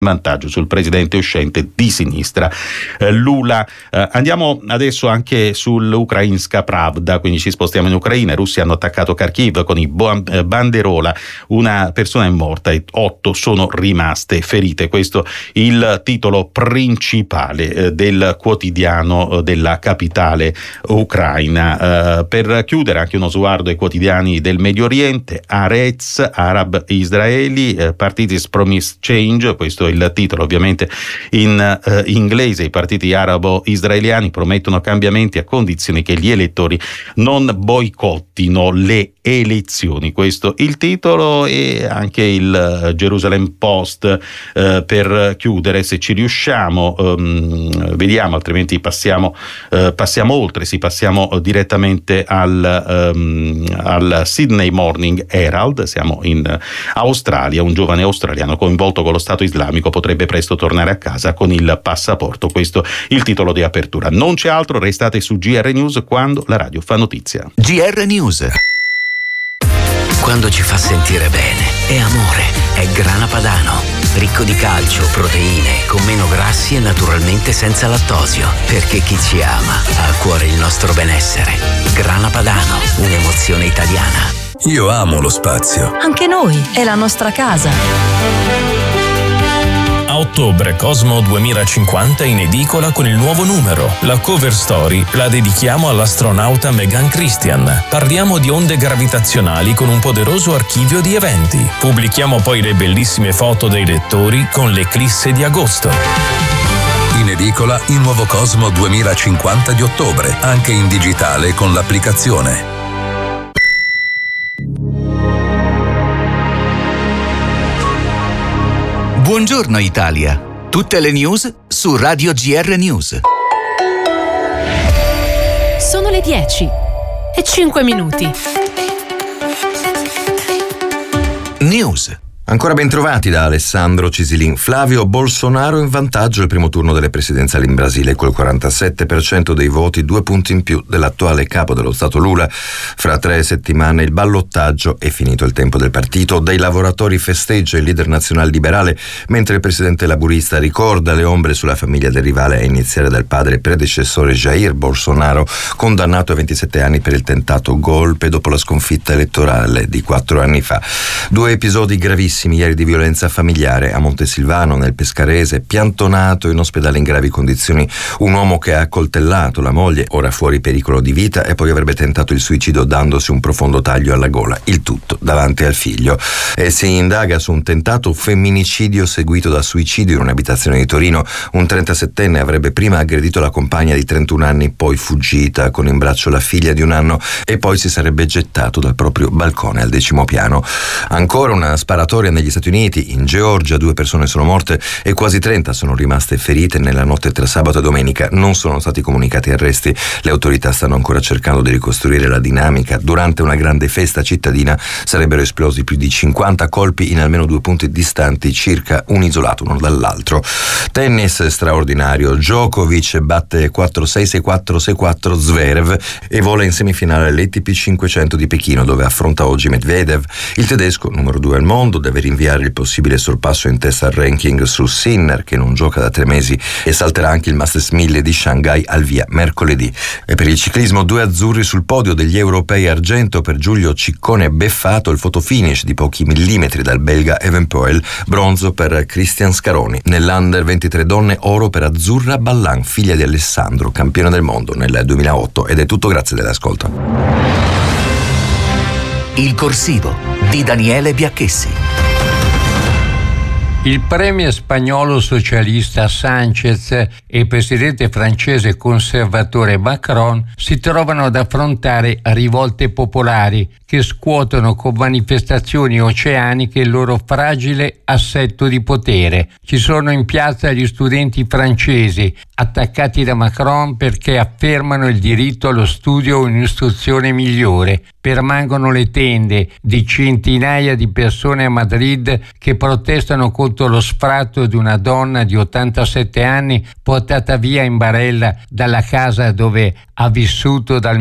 vantaggio sul presidente uscente di sinistra Lula. Andiamo adesso anche sull'Ukrainska Pravda, quindi ci spostiamo in Ucraina. I russi hanno attaccato Kharkiv con i banderola, una persona è morta e 8 sono rimaste ferite. Questo il titolo principale del quotidiano della capitale ucraina. Per chiudere anche uno sguardo ai quotidiani del Medio Oriente. Haaretz, Arab Israeli, Parties Promise Change, questo il titolo ovviamente in inglese. I partiti arabo-israeliani promettono cambiamenti a condizione che gli elettori non boicottino le elezioni. Questo il titolo. E anche il Jerusalem Post per chiudere, se ci riusciamo vediamo, altrimenti passiamo oltre, passiamo direttamente al Sydney Morning Herald. Siamo in Australia. Un giovane australiano coinvolto con lo Stato islamico potrebbe presto tornare a casa con il passaporto. Questo il titolo di apertura. Non c'è altro, restate su GR News quando la radio fa notizia. GR News. Quando ci fa sentire bene, è amore, è Grana Padano. Ricco di calcio, proteine, con meno grassi e naturalmente senza lattosio. Perché chi ci ama ha a cuore il nostro benessere. Grana Padano, un'emozione italiana. Io amo lo spazio. Anche noi, è la nostra casa. A ottobre Cosmo 2050 in edicola con il nuovo numero. La cover story la dedichiamo all'astronauta Megan Christian. Parliamo di onde gravitazionali con un poderoso archivio di eventi. Pubblichiamo poi le bellissime foto dei lettori con l'eclisse di agosto. In edicola il nuovo Cosmo 2050 di ottobre, anche in digitale con l'applicazione. Buongiorno Italia. Tutte le news su Radio GR News. Sono le 10:05. News. Ancora ben trovati da Alessandro Cisilin. Flavio Bolsonaro in vantaggio al primo turno delle presidenziali in Brasile col 47% dei voti, 2 punti in più dell'attuale capo dello Stato Lula. Fra 3 settimane il ballottaggio, è finito il tempo del partito. Dai lavoratori festeggia il leader nazionale liberale, mentre il presidente laburista ricorda le ombre sulla famiglia del rivale, a iniziare dal padre predecessore Jair Bolsonaro, condannato a 27 anni per il tentato golpe dopo la sconfitta elettorale di 4 anni fa. 2 episodi gravissimi ieri di violenza familiare a Montesilvano, nel Pescarese. Piantonato in ospedale in gravi condizioni un uomo che ha accoltellato la moglie, ora fuori pericolo di vita, e poi avrebbe tentato il suicidio dandosi un profondo taglio alla gola, il tutto davanti al figlio. E si indaga su un tentato femminicidio seguito da suicidio in un'abitazione di Torino. Un 37enne avrebbe prima aggredito la compagna di 31 anni, poi fuggita con in braccio la figlia di 1 anno e poi si sarebbe gettato dal proprio balcone al 10° piano. Ancora una sparatoria negli Stati Uniti. In Georgia 2 persone sono morte e quasi 30 sono rimaste ferite nella notte tra sabato e domenica. Non sono stati comunicati arresti. Le autorità stanno ancora cercando di ricostruire la dinamica. Durante una grande festa cittadina sarebbero esplosi più di 50 colpi in almeno 2 punti distanti, circa un isolato uno dall'altro. Tennis straordinario. Djokovic batte 4-6, 6-4, 6-4 Zverev e vola in semifinale all'ATP 500 di Pechino, dove affronta oggi Medvedev. Il tedesco, numero 2 al mondo, deve rinviare il possibile sorpasso in testa al ranking su Sinner, che non gioca da 3 mesi, e salterà anche il Masters 1000 di Shanghai al via mercoledì. E per il ciclismo 2 azzurri sul podio degli europei, argento per Giulio Ciccone Beffato, il fotofinish di pochi millimetri dal belga Evenepoel, bronzo per Cristian Scaroni. Nell'Under 23 donne, oro per Azzurra Ballan, figlia di Alessandro, campione del mondo nel 2008. Ed è tutto, grazie dell'ascolto. Il corsivo di Daniele Biacchessi. Il premier spagnolo socialista Sánchez e il presidente francese conservatore Macron si trovano ad affrontare rivolte popolari che scuotono con manifestazioni oceaniche il loro fragile assetto di potere. Ci sono in piazza gli studenti francesi attaccati da Macron perché affermano il diritto allo studio o un'istruzione migliore. Permangono le tende di centinaia di persone a Madrid che protestano contro lo sfratto di una donna di 87 anni portata via in barella dalla casa dove ha vissuto dal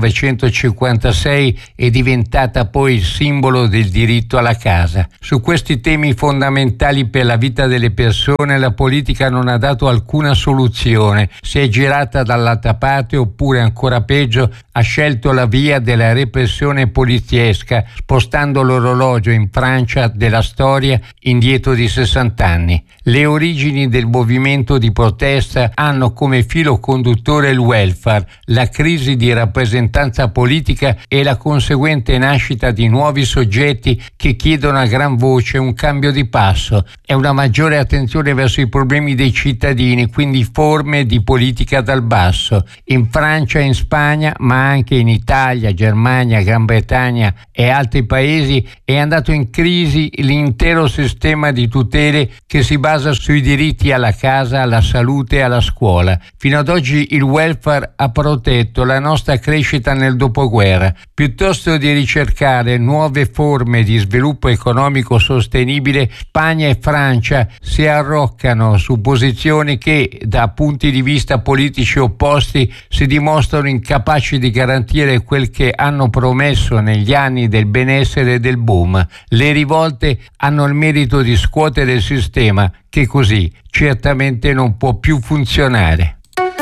1956 e diventata poi il simbolo del diritto alla casa. Su questi temi fondamentali per la vita delle persone la politica non ha dato alcuna soluzione, si è girata dall'altra parte oppure ancora peggio ha scelto la via della repressione poliziesca, spostando l'orologio in Francia della storia indietro di 60 anni. Le origini del movimento di protesta hanno come filo conduttore il welfare, la crisi di rappresentanza politica e la conseguente nascita di nuovi soggetti che chiedono a gran voce un cambio di passo e una maggiore attenzione verso i problemi dei cittadini, quindi forme di politica dal basso. In Francia e in Spagna, ma anche in Italia, Germania, Gran Bretagna e altri paesi, è andato in crisi l'intero sistema di tutele che si basa sui diritti alla casa, alla salute e alla scuola. Fino ad oggi il welfare ha protetto la nostra crescita nel dopoguerra. Piuttosto di ricercare nuove forme di sviluppo economico sostenibile, Spagna e Francia si arroccano su posizioni che, da punti di vista politici opposti, si dimostrano incapaci di garantire quel che hanno promesso negli anni del benessere e del boom. Le rivolte hanno il merito di scuotere il sistema, che così certamente non può più funzionare.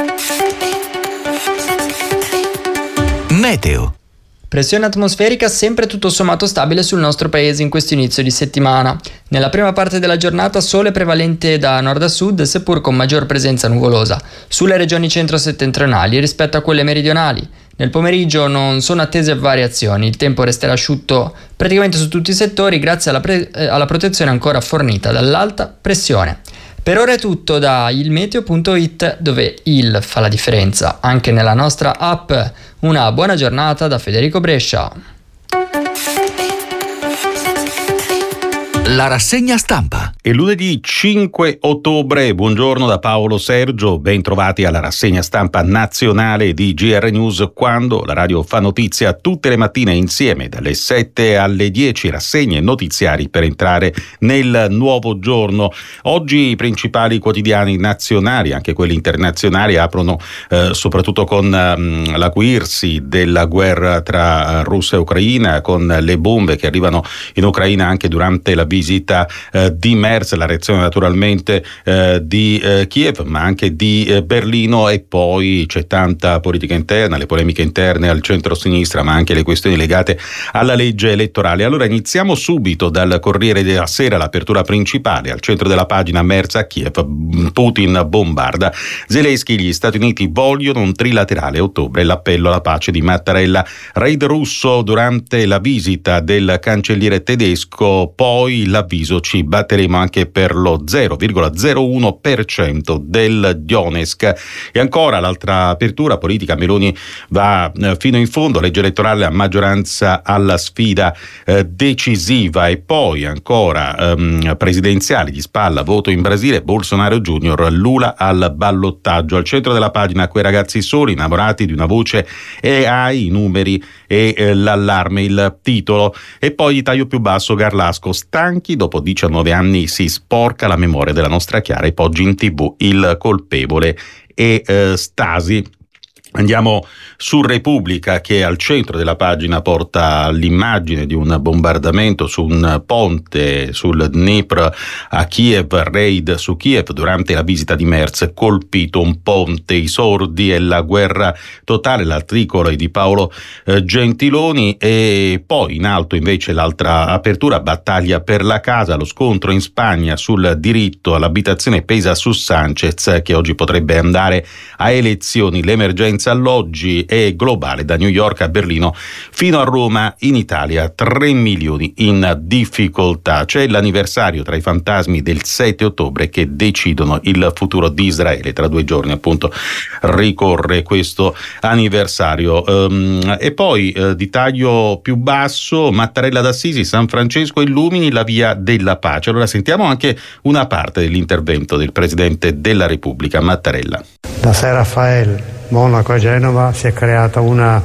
Meteo. Pressione atmosferica sempre tutto sommato stabile sul nostro paese in questo inizio di settimana. Nella prima parte della giornata sole prevalente da nord a sud, seppur con maggior presenza nuvolosa, sulle regioni centro-settentrionali rispetto a quelle meridionali. Nel pomeriggio non sono attese variazioni, il tempo resterà asciutto praticamente su tutti i settori grazie alla protezione ancora fornita dall'alta pressione. Per ora è tutto da ilmeteo.it, dove il fa la differenza anche nella nostra app. Una buona giornata da Federico Brescia. La rassegna stampa. È lunedì 5 ottobre, buongiorno da Paolo Sergio, ben trovati alla rassegna stampa nazionale di GR News, quando la radio fa notizia tutte le mattine insieme dalle 7 alle 10, rassegne notiziari per entrare nel nuovo giorno. Oggi i principali quotidiani nazionali, anche quelli internazionali, aprono soprattutto con l'acuirsi della guerra tra Russia e Ucraina, con le bombe che arrivano in Ucraina anche durante la visita di Merz, la reazione naturalmente di Kiev ma anche di Berlino, e poi c'è tanta politica interna, le polemiche interne al centro-sinistra ma anche le questioni legate alla legge elettorale. Allora iniziamo subito dal Corriere della Sera, l'apertura principale al centro della pagina: Merz a Kiev, Putin bombarda, Zelensky, gli Stati Uniti vogliono un trilaterale, ottobre l'appello alla pace di Mattarella, raid russo durante la visita del cancelliere tedesco, poi l'avviso: ci batteremo anche per lo 0,01% del Donetsk. E ancora l'altra apertura politica: Meloni va fino in fondo, legge elettorale a maggioranza alla sfida decisiva. E poi ancora presidenziali di spalla, voto in Brasile, Bolsonaro Junior, Lula al ballottaggio. Al centro della pagina quei ragazzi soli, innamorati di una voce AI, i numeri e l'allarme, il titolo. E poi di taglio più basso, Garlasco, stanchi dopo 19 anni si sporca la memoria della nostra Chiara, e poggi in TV il colpevole e Stasi. Andiamo su Repubblica, che al centro della pagina porta l'immagine di un bombardamento su un ponte sul Dnipro a Kiev, raid su Kiev durante la visita di Merz, colpito un ponte, i sordi e la guerra totale. L'articolo è di Paolo Gentiloni. E poi in alto invece l'altra apertura: battaglia per la casa, lo scontro in Spagna sul diritto all'abitazione pesa su Sanchez, che oggi potrebbe andare a elezioni, l'emergenza emergenza alloggi è globale, da New York a Berlino fino a Roma. In Italia 3 milioni in difficoltà. C'è l'anniversario tra i fantasmi del 7 ottobre che decidono il futuro di Israele. Tra 2 giorni appunto ricorre questo anniversario. E poi di taglio più basso, Mattarella d'Assisi, San Francesco illumini la via della pace. Allora sentiamo anche una parte dell'intervento del Presidente della Repubblica, Mattarella. Da San Raffaele, Monaco e Genova si è creata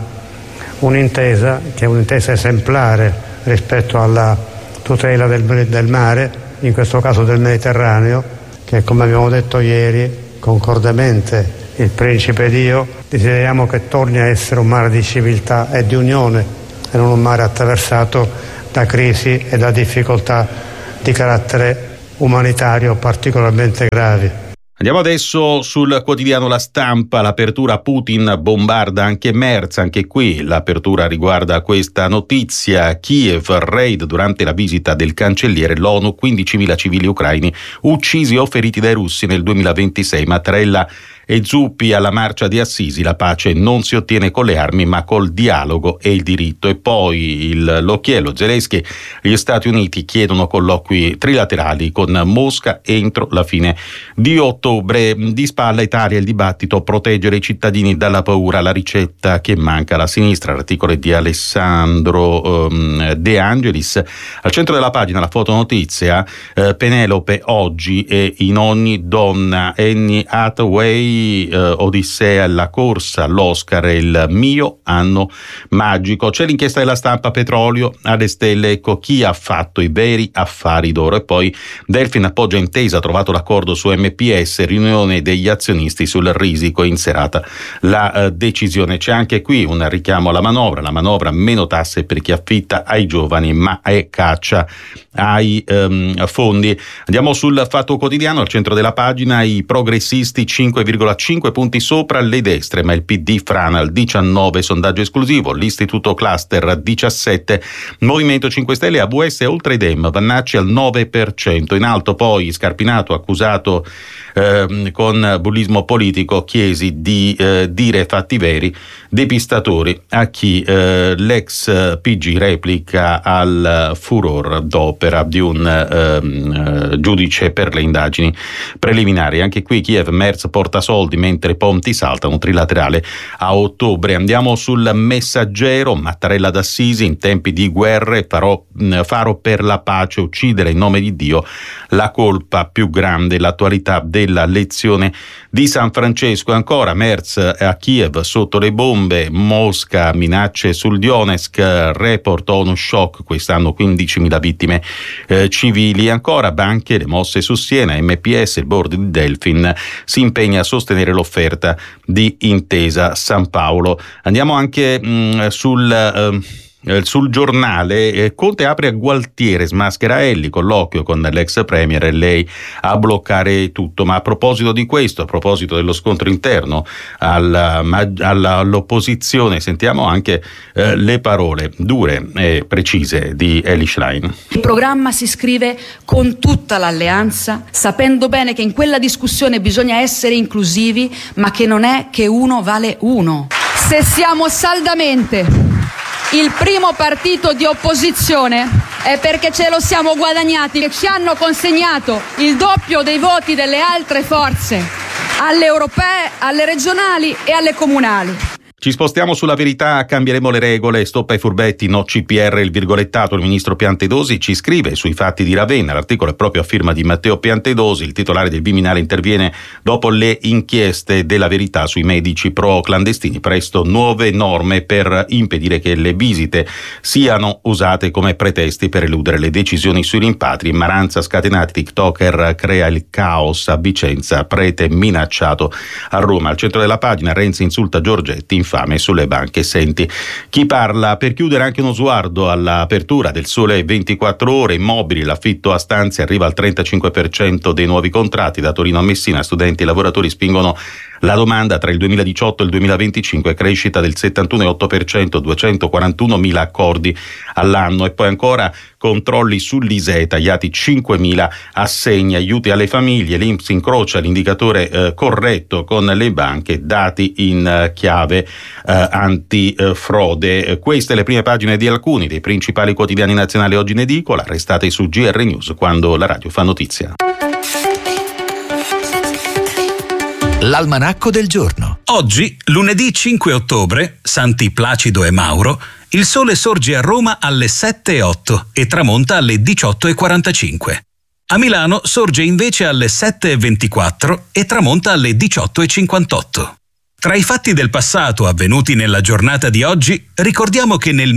un'intesa che è un'intesa esemplare rispetto alla tutela del mare, in questo caso del Mediterraneo, che come abbiamo detto ieri concordemente il Principe ed io desideriamo che torni a essere un mare di civiltà e di unione e non un mare attraversato da crisi e da difficoltà di carattere umanitario particolarmente gravi. Andiamo adesso sul quotidiano La Stampa. L'apertura, Putin bombarda anche Merz. Anche qui l'apertura riguarda questa notizia: Kiev, raid durante la visita del cancelliere. L'ONU, 15.000 civili ucraini uccisi o feriti dai russi nel 2026. Mattarella e Zuppi alla marcia di Assisi: la pace non si ottiene con le armi ma col dialogo e il diritto. E poi l'occhiello, Zelensky: gli Stati Uniti chiedono colloqui trilaterali con Mosca entro la fine di ottobre. Di spalla Italia, il dibattito, proteggere i cittadini dalla paura, la ricetta che manca alla sinistra. L'articolo è di Alessandro De Angelis. Al centro della pagina la fotonotizia, Penelope oggi e in ogni donna, Annie Hathaway, Odissea, la corsa, l'Oscar è il mio anno magico. C'è l'inchiesta della Stampa, petrolio alle stelle, ecco chi ha fatto i veri affari d'oro. E poi Delfin appoggia intesa, ha trovato l'accordo su MPS, riunione degli azionisti sul risico, in serata la decisione. C'è anche qui un richiamo alla manovra, la manovra meno tasse per chi affitta ai giovani ma è caccia ai fondi. Andiamo sul Fatto Quotidiano, al centro della pagina i progressisti 5,5 punti sopra le destre, ma il PD frana al 19, sondaggio esclusivo, l'Istituto Cluster 17, Movimento 5 Stelle, AVS oltre i Dem, Vannacci al 9%, in alto poi Scarpinato accusato con bullismo politico, Chiesi di dire fatti veri, depistatori a chi l'ex PG replica al furor d'opera di un giudice per le indagini preliminari. Anche qui Kiev, Merz porta soldi mentre ponti saltano, trilaterale a ottobre. Andiamo sul Messaggero, Mattarella d'Assisi: in tempi di guerre faro per la pace, uccidere in nome di Dio, la colpa più grande, l'attualità della lezione di San Francesco. Ancora Merz a Kiev sotto le bombe, Mosca minacce sul Donetsk, report ONU shock, quest'anno 15.000 vittime civili. Ancora banche, le mosse su Siena, MPS, il board di Delfin si impegna a sostenere l'offerta di Intesa San Paolo. Andiamo anche sul Giornale, Conte apre a Gualtieri, smaschera Elli, colloquio con l'ex premier e lei a bloccare tutto. Ma a proposito di questo, a proposito dello scontro interno all'opposizione, sentiamo anche le parole dure e precise di Elly Schlein. Il programma si scrive con tutta l'alleanza, sapendo bene che in quella discussione bisogna essere inclusivi, ma che non è che uno vale uno. Se siamo saldamente il primo partito di opposizione è perché ce lo siamo guadagnati e ci hanno consegnato il doppio dei voti delle altre forze, alle europee, alle regionali e alle comunali. Ci spostiamo sulla Verità, cambieremo le regole, stop ai furbetti, no CPR, il virgolettato. Il ministro Piantedosi ci scrive sui fatti di Ravenna, l'articolo è proprio a firma di Matteo Piantedosi. Il titolare del Viminale interviene dopo le inchieste della Verità sui medici pro clandestini, presto nuove norme per impedire che le visite siano usate come pretesti per eludere le decisioni sui rimpatri. Maranza scatenati, TikToker crea il caos a Vicenza, prete minacciato a Roma. Al centro della pagina Renzi insulta Giorgetti, infame sulle banche. Senti chi parla. Per chiudere anche uno sguardo all'apertura del Sole 24 Ore, immobili, l'affitto a stanze arriva al 35% dei nuovi contratti. Da Torino a Messina studenti e lavoratori spingono La domanda tra il 2018 e il 2025 crescita del 71,8%, 241.000 accordi all'anno. E poi ancora controlli sull'ISEE, tagliati 5.000 assegni, aiuti alle famiglie. L'INPS incrocia l'indicatore corretto con le banche, dati in chiave antifrode. Queste le prime pagine di alcuni dei principali quotidiani nazionali oggi in edicola. Restate su GR News, quando la radio fa notizia. L'almanacco del giorno. Oggi, lunedì 5 ottobre, Santi Placido e Mauro, il sole sorge a Roma alle 7:08 e tramonta alle 18:45. A Milano sorge invece alle 7:24 e tramonta alle 18:58. Tra i fatti del passato avvenuti nella giornata di oggi, ricordiamo che nel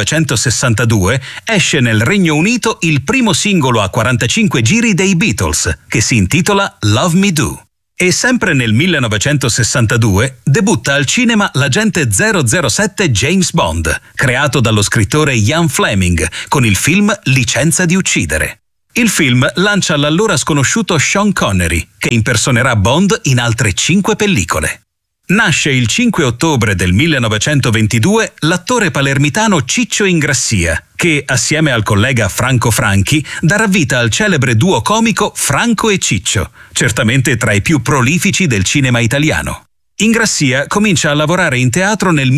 1962 esce nel Regno Unito il primo singolo a 45 giri dei Beatles, che si intitola Love Me Do. E sempre nel 1962 debutta al cinema l'agente 007 James Bond, creato dallo scrittore Ian Fleming, con il film Licenza di uccidere. Il film lancia l'allora sconosciuto Sean Connery, che impersonerà Bond in altre 5 pellicole. Nasce il 5 ottobre del 1922 l'attore palermitano Ciccio Ingrassia, che, assieme al collega Franco Franchi, darà vita al celebre duo comico Franco e Ciccio, certamente tra i più prolifici del cinema italiano. Ingrassia comincia a lavorare in teatro nel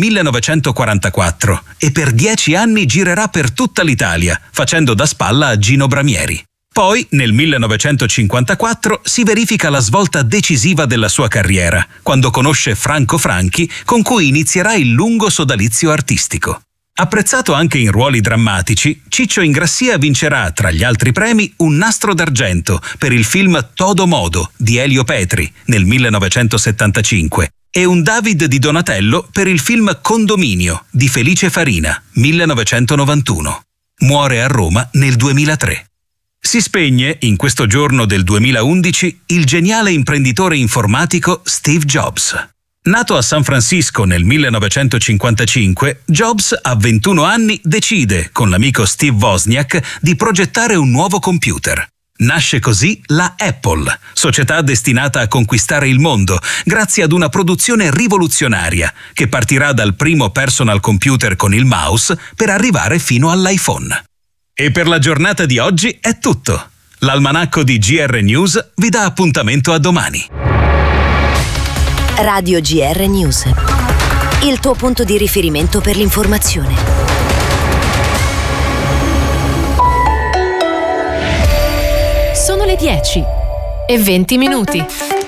1944 e per 10 anni girerà per tutta l'Italia, facendo da spalla a Gino Bramieri. Poi, nel 1954, si verifica la svolta decisiva della sua carriera, quando conosce Franco Franchi, con cui inizierà il lungo sodalizio artistico. Apprezzato anche in ruoli drammatici, Ciccio Ingrassia vincerà, tra gli altri premi, un Nastro d'Argento per il film Todo Modo di Elio Petri nel 1975 e un David di Donatello per il film Condominio di Felice Farina 1991. Muore a Roma nel 2003. Si spegne, in questo giorno del 2011, il geniale imprenditore informatico Steve Jobs. Nato a San Francisco nel 1955, Jobs, a 21 anni, decide, con l'amico Steve Wozniak, di progettare un nuovo computer. Nasce così la Apple, società destinata a conquistare il mondo, grazie ad una produzione rivoluzionaria, che partirà dal primo personal computer con il mouse per arrivare fino all'iPhone. E per la giornata di oggi è tutto. L'almanacco di GR News vi dà appuntamento a domani. Radio GR News. Il tuo punto di riferimento per l'informazione. Sono le 10:20.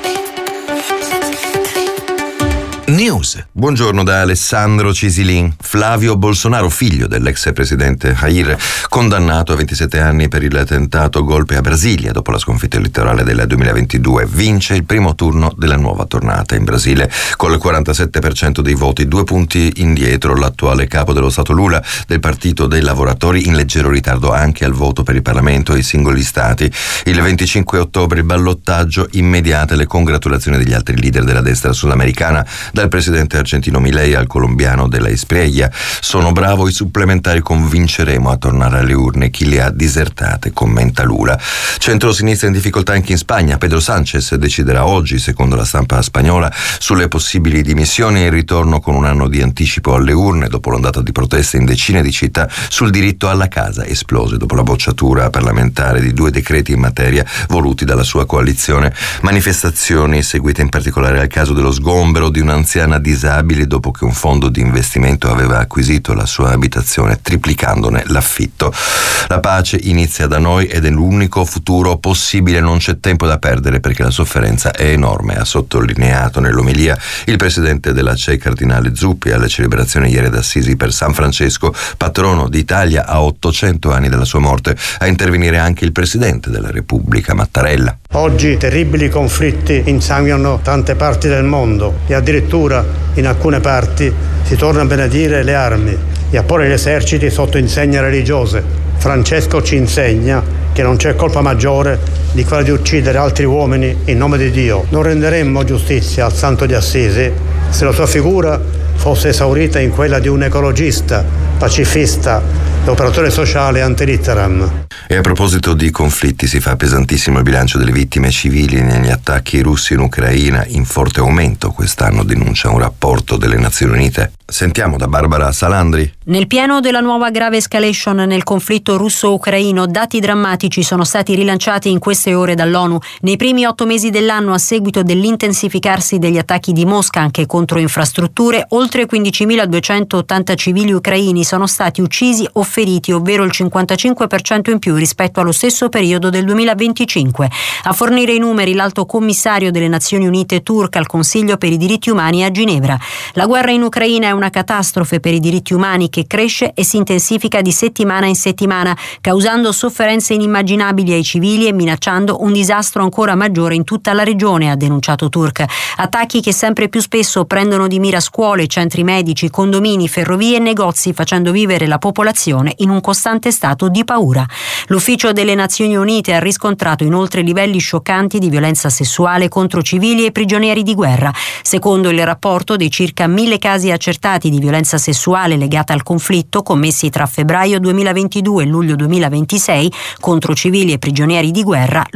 News. Buongiorno da Alessandro Cisilin. Flavio Bolsonaro, figlio dell'ex presidente Jair, condannato a 27 anni per il tentato golpe a Brasilia dopo la sconfitta elettorale del 2022, vince il primo turno della nuova tornata in Brasile col 47% dei voti, 2 punti indietro l'attuale capo dello Stato Lula del Partito dei Lavoratori, in leggero ritardo anche al voto per il Parlamento e i singoli stati. Il 25 ottobre il ballottaggio, immediate le congratulazioni degli altri leader della destra sudamericana, dal presidente argentino Milei al colombiano della Espriella. Sono bravo, i supplementari convinceremo a tornare alle urne chi le ha disertate, commenta Lula. Centro-sinistra in difficoltà anche in Spagna. Pedro Sánchez deciderà oggi, secondo la stampa spagnola, sulle possibili dimissioni e il ritorno con un anno di anticipo alle urne dopo l'ondata di proteste in decine di città sul diritto alla casa, esplose dopo la bocciatura parlamentare di 2 decreti in materia voluti dalla sua coalizione. Manifestazioni seguite in particolare al caso dello sgombero di un'anziana disabile dopo che un fondo di investimento aveva acquisito la sua abitazione, triplicandone l'affitto. La pace inizia da noi ed è l'unico futuro possibile, non c'è tempo da perdere perché la sofferenza è enorme, ha sottolineato nell'omelia il presidente della CEI cardinale Zuppi alle celebrazioni ieri ad Assisi per San Francesco, patrono d'Italia a 800 anni dalla sua morte. A intervenire anche il presidente della Repubblica Mattarella. Oggi terribili conflitti insanguinano tante parti del mondo e addirittura in alcune parti si torna a benedire le armi e a porre gli eserciti sotto insegne religiose. Francesco ci insegna che non c'è colpa maggiore di quella di uccidere altri uomini in nome di Dio. Non renderemmo giustizia al Santo di Assisi se la sua figura fosse esaurita in quella di un ecologista, pacifista e operatore sociale anti litteram. E a proposito di conflitti, si fa pesantissimo il bilancio delle vittime civili negli attacchi russi in Ucraina, in forte aumento quest'anno, denuncia un rapporto delle Nazioni Unite. Sentiamo da Barbara Salandri. Nel pieno della nuova grave escalation nel conflitto russo-ucraino, dati drammatici sono stati rilanciati in queste ore dall'ONU. Nei primi 8 mesi dell'anno, a seguito dell'intensificarsi degli attacchi di Mosca anche contro infrastrutture, oltre 15.280 civili ucraini sono stati uccisi o feriti, ovvero il 55% in più rispetto allo stesso periodo del 2025. A fornire i numeri l'alto commissario delle Nazioni Unite turca al Consiglio per i diritti umani a Ginevra. La guerra in Ucraina è una catastrofe per i diritti umani che cresce e si intensifica di settimana in settimana, causando sofferenze inimmaginabili ai civili e minacciando un disastro ancora maggiore in tutta la regione, ha denunciato Turk. Attacchi che sempre più spesso prendono di mira scuole, centri medici, condomini, ferrovie e negozi, facendo vivere la popolazione in un costante stato di paura. L'Ufficio delle Nazioni Unite ha riscontrato inoltre livelli scioccanti di violenza sessuale contro civili e prigionieri di guerra. Secondo il rapporto, dei circa 1.000 casi accertati di violenza sessuale legata al conflitto commessi tra febbraio 2022 e luglio 2026 contro civili e prigionieri di guerra,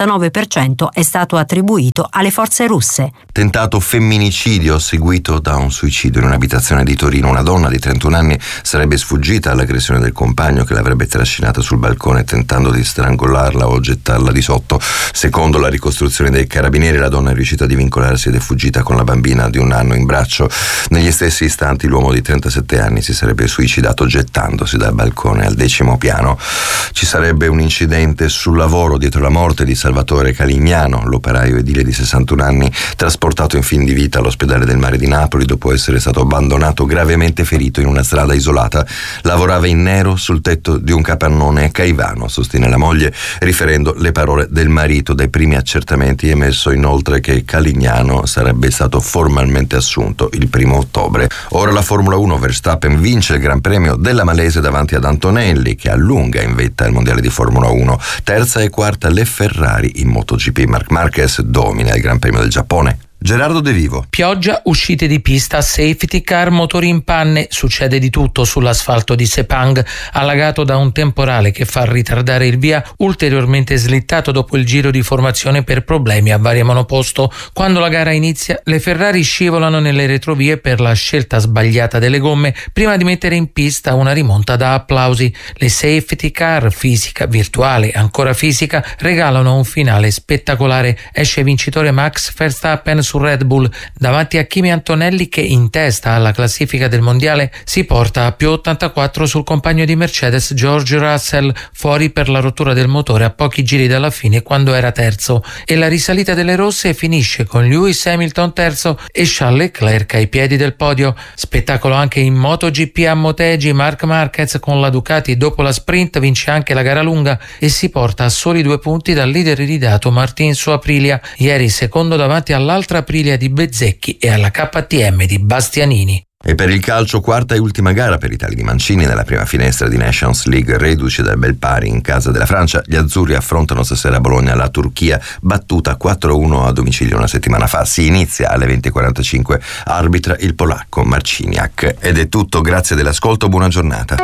l'89% è stato attribuito alle forze russe. Tentato femminicidio seguito da un suicidio in un'abitazione di Torino. Una donna di 31 anni sarebbe sfuggita all'aggressione del compagno, che l'avrebbe trascinata sul balcone tentando di strangolarla o gettarla di sotto. Secondo la ricostruzione dei carabinieri, la donna è riuscita a divincolarsi ed è fuggita con la bambina di 1 anno in braccio. Negli stessi istanti l'uomo di 37 anni si sarebbe suicidato gettandosi dal balcone al 10° piano. Ci sarebbe un incidente sul lavoro dietro la morte di Salvatore Calignano, l'operaio edile di 61 anni, trasportato in fin di vita all'ospedale del Mare di Napoli dopo essere stato abbandonato gravemente ferito in una strada isolata. Lavorava in nero sul tetto di un capannone a Caivano, sostiene la moglie, riferendo le parole del marito. Dai primi accertamenti è emesso inoltre che Calignano sarebbe stato formalmente assunto il 1° ottobre. Ora la Formula 1, Verstappen vince il Gran Premio della Malese davanti ad Antonelli, che allunga in vetta il mondiale di Formula 1. Terza e quarta le Ferrari in MotoGP. Marc Marquez domina il Gran Premio del Giappone. Gerardo De Vivo. Pioggia, uscite di pista, safety car, motori in panne, succede di tutto sull'asfalto di Sepang, allagato da un temporale che fa ritardare il via, ulteriormente slittato dopo il giro di formazione per problemi a varie monoposto. Quando la gara inizia, le Ferrari scivolano nelle retrovie per la scelta sbagliata delle gomme, prima di mettere in pista una rimonta da applausi. Le safety car, fisica, virtuale, ancora fisica, regalano un finale spettacolare. Esce vincitore Max Verstappen su Red Bull davanti a Kimi Antonelli, che in testa alla classifica del mondiale si porta a più 84 sul compagno di Mercedes George Russell, fuori per la rottura del motore a pochi giri dalla fine quando era terzo. E la risalita delle rosse finisce con Lewis Hamilton terzo e Charles Leclerc ai piedi del podio. Spettacolo anche in MotoGP a Motegi. Marc Marquez con la Ducati dopo la sprint vince anche la gara lunga e si porta a soli 2 punti dal leader iridato Martin su Aprilia, ieri secondo davanti all'altra Aprilia di Bezzecchi e alla KTM di Bastianini. E per il calcio, quarta e ultima gara per l'Italia di Mancini nella prima finestra di Nations League, reduce dal bel pari in casa della Francia. Gli azzurri affrontano stasera a Bologna la Turchia, battuta 4-1 a domicilio una settimana fa. Si inizia alle 20:45, arbitra il polacco Marciniak. Ed è tutto, grazie dell'ascolto, buona giornata.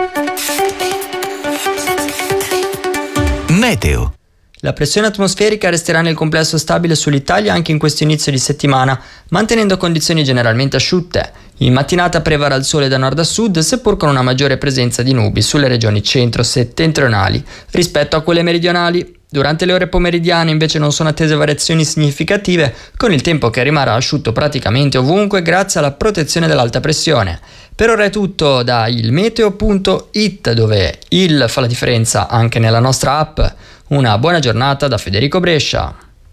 Meteo. La pressione atmosferica resterà nel complesso stabile sull'Italia anche in questo inizio di settimana, mantenendo condizioni generalmente asciutte. In mattinata prevarrà il sole da nord a sud, seppur con una maggiore presenza di nubi sulle regioni centro-settentrionali rispetto a quelle meridionali. Durante le ore pomeridiane invece non sono attese variazioni significative, con il tempo che rimarrà asciutto praticamente ovunque grazie alla protezione dell'alta pressione. Per ora è tutto da ilmeteo.it, dove il fa la differenza anche nella nostra app. Una buona giornata da Federico Brescia.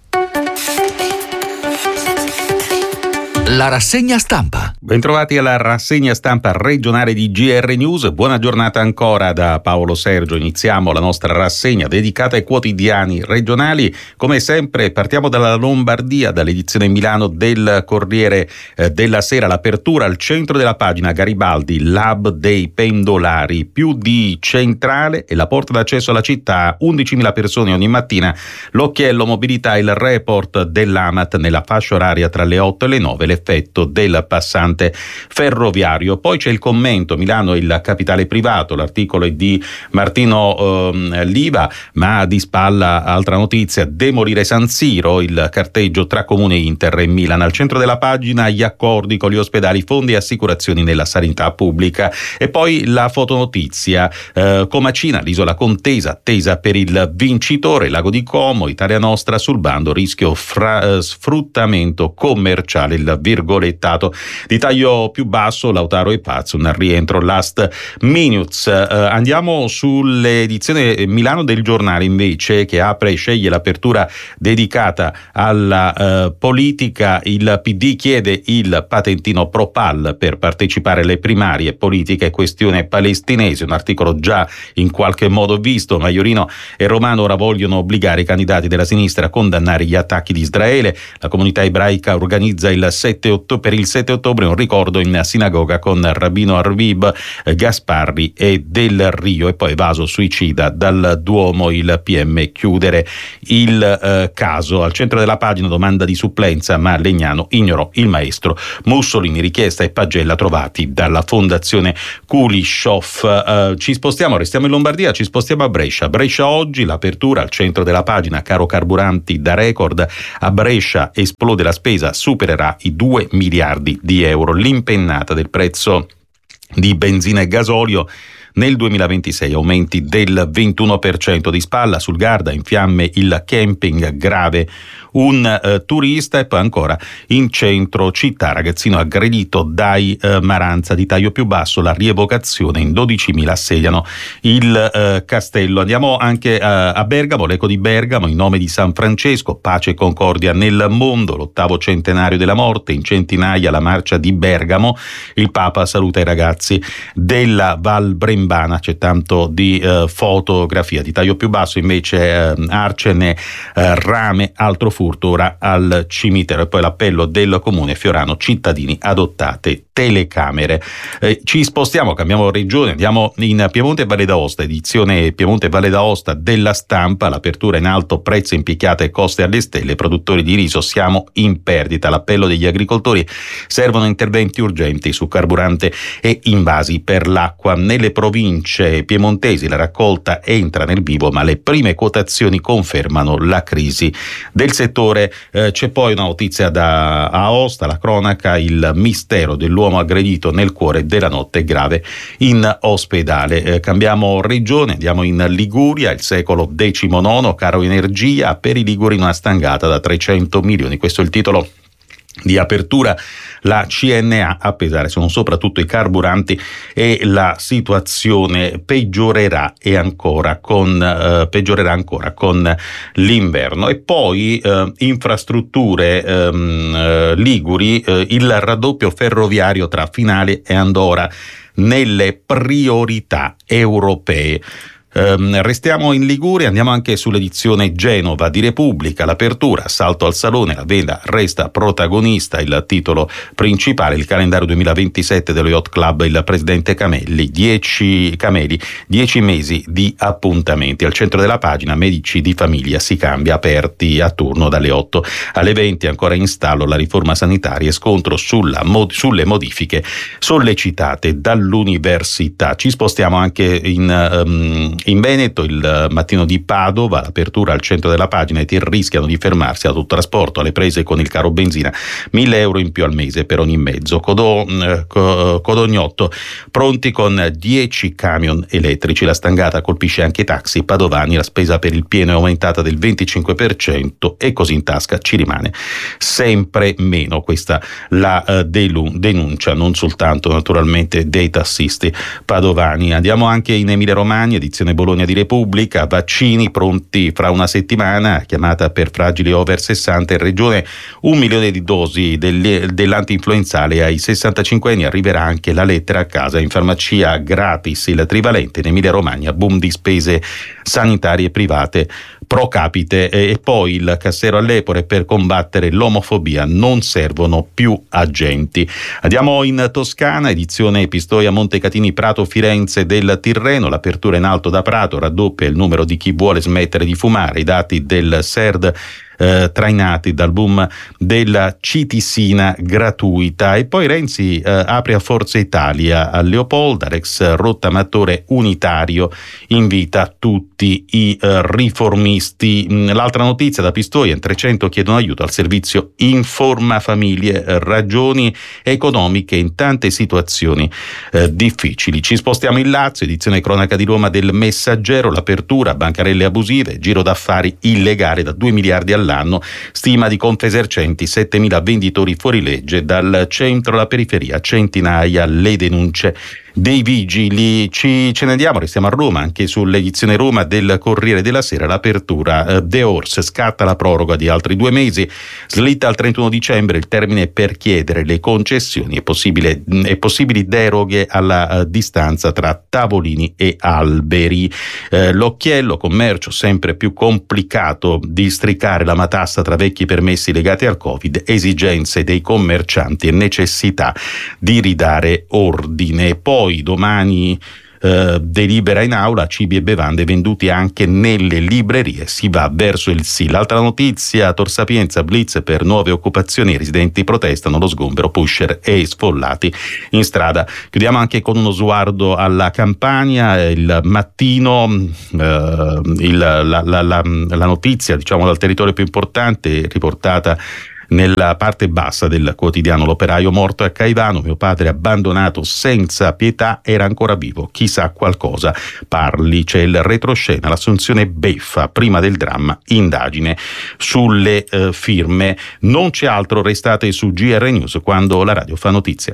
La rassegna stampa. Bentrovati alla rassegna stampa regionale di GR News. Buona giornata ancora da Paolo Sergio. Iniziamo la nostra rassegna dedicata ai quotidiani regionali. Come sempre partiamo dalla Lombardia, dall'edizione Milano del Corriere della Sera. L'apertura al centro della pagina: Garibaldi, l'hub dei pendolari, più di centrale e la porta d'accesso alla città, 11.000 persone ogni mattina. L'occhiello mobilità, il report dell'AMAT nella fascia oraria tra le 8 e le 9. Le effetto del passante ferroviario. Poi c'è il commento: Milano è il capitale privato, l'articolo è di Martino Liva, ma di spalla altra notizia: demolire San Siro, il carteggio tra Comune Inter e Milan. Al centro della pagina gli accordi con gli ospedali, fondi e assicurazioni nella sanità pubblica. E poi la fotonotizia, Comacina, l'isola contesa, attesa per il vincitore, Lago di Como, Italia Nostra sul bando, rischio sfruttamento commerciale, il virgolettato. Di taglio più basso, Lautaro e Pazzo, un rientro last minutes. Andiamo sull'edizione Milano del Giornale invece, che apre e sceglie l'apertura dedicata alla politica. Il PD chiede il patentino Propal per partecipare alle primarie, politiche e questione palestinese, un articolo già in qualche modo visto. Maiorino e Romano ora vogliono obbligare i candidati della sinistra a condannare gli attacchi di Israele. La comunità ebraica organizza per il 7 ottobre un ricordo in sinagoga con Rabbino Arvib, Gasparri e Del Rio. E poi Vaso suicida dal Duomo, il PM chiudere il caso. Al centro della pagina domanda di supplenza, ma Legnano ignorò il maestro. Mussolini, richiesta e pagella trovati dalla fondazione Kulishov. Ci spostiamo, restiamo in Lombardia, ci spostiamo a Brescia. Brescia oggi, l'apertura al centro della pagina, caro carburanti da record, a Brescia esplode la spesa, supererà i 2 miliardi di euro. L'impennata del prezzo di benzina e gasolio nel 2026, aumenti del 21%. Di spalla sul Garda, in fiamme il camping, grave un turista. E poi ancora in centro città, ragazzino aggredito dai Maranza. Di taglio più basso, la rievocazione, in 12.000 assediano il castello. Andiamo anche a Bergamo, l'eco di Bergamo, in nome di San Francesco, pace e concordia nel mondo, l'8° centenario della morte, in centinaia la marcia di Bergamo, il Papa saluta i ragazzi della Val Brembana. C'è tanto di fotografia. Di taglio più basso invece Arcene, rame, altro furto ora al cimitero. E poi l'appello del comune Fiorano, cittadini adottate telecamere. Ci spostiamo, cambiamo regione, andiamo in Piemonte e Valle d'Aosta, edizione Piemonte e Valle d'Aosta della Stampa. L'apertura in alto, prezzi in picchiata e costi alle stelle, produttori di riso siamo in perdita. L'appello degli agricoltori, servono interventi urgenti su carburante e invasi per l'acqua. Nelle province piemontesi la raccolta entra nel vivo, ma le prime quotazioni confermano la crisi del settore. C'è poi una notizia da Aosta, la cronaca, il mistero dell'uomo aggredito nel cuore della notte grave in ospedale. Cambiamo regione, andiamo in Liguria, il secolo XIX, caro energia, per i liguri una stangata da 300 milioni. Questo è il titolo di apertura. La CNA a pesare sono soprattutto i carburanti e la situazione peggiorerà ancora con l'inverno. E poi infrastrutture liguri, il raddoppio ferroviario tra Finale e Andora nelle priorità europee. Restiamo in Liguria, andiamo anche sull'edizione Genova di Repubblica. L'apertura, assalto al salone, la vela resta protagonista, il titolo principale. Il calendario 2027 dello Yacht Club, il presidente Camelli, 10 mesi di appuntamenti. Al centro della pagina, medici di famiglia, si cambia, aperti a turno dalle 8 alle 20. Ancora in stallo la riforma sanitaria e scontro sulle modifiche sollecitate dall'università. Ci spostiamo anche in Veneto, il Mattino di Padova, l'apertura al centro della pagina, e rischiano di fermarsi autotrasporto alle prese con il caro benzina, 1.000 euro in più al mese per ogni mezzo. Codognotto, pronti con 10 camion elettrici. La stangata colpisce anche i taxi padovani, la spesa per il pieno è aumentata del 25% e così in tasca ci rimane sempre meno. Questa la denuncia non soltanto naturalmente dei tassisti padovani. Andiamo anche in Emilia Romagna, edizione Bologna di Repubblica, vaccini pronti fra una settimana, chiamata per fragili over 60, in regione 1 milione di dosi dell'antinfluenzale ai 65 anni, arriverà anche la lettera a casa, in farmacia gratis il trivalente. In Emilia Romagna boom di spese sanitarie private pro capite. E poi il Cassero all'Epore, per combattere l'omofobia non servono più agenti. Andiamo in Toscana, edizione Pistoia Montecatini Prato Firenze del Tirreno, l'apertura in alto da Prato, raddoppia il numero di chi vuole smettere di fumare. I dati del SERD trainati dal boom della citisina gratuita. E poi Renzi apre a Forza Italia a Leopolda, l'ex rottamatore unitario invita tutti i riformisti. L'altra notizia da Pistoia, in 300 chiedono aiuto al servizio Informa Famiglie, ragioni economiche in tante situazioni difficili. Ci spostiamo in Lazio, edizione cronaca di Roma del Messaggero, l'apertura, bancarelle abusive, giro d'affari illegale da 2 miliardi all'anno, stima di Confesercenti, 7.000 venditori fuori legge, dal centro alla periferia, centinaia le denunce dei vigili. Ce ne andiamo, restiamo a Roma, anche sull'edizione Roma del Corriere della Sera, l'apertura, The Horse, scatta la proroga di altri 2 mesi, slitta al 31 dicembre il termine per chiedere le concessioni e possibili deroghe alla distanza tra tavolini e alberi. L'occhiello, commercio sempre più complicato, districare la matassa tra vecchi permessi legati al Covid, esigenze dei commercianti e necessità di ridare ordine. Poi domani delibera in aula, cibi e bevande venduti anche nelle librerie, si va verso il sì. L'altra notizia, Tor Sapienza, blitz per nuove occupazioni, i residenti protestano, lo sgombero, pusher e sfollati in strada. Chiudiamo anche con uno sguardo alla Campania. Il Mattino, la notizia, diciamo, dal territorio più importante, riportata nella parte bassa del quotidiano: l'operaio morto a Caivano, mio padre abbandonato senza pietà, era ancora vivo, chissà qualcosa parli. C'è il retroscena, l'assunzione beffa prima del dramma, indagine sulle firme. Non c'è altro, restate su GR News quando la radio fa notizia.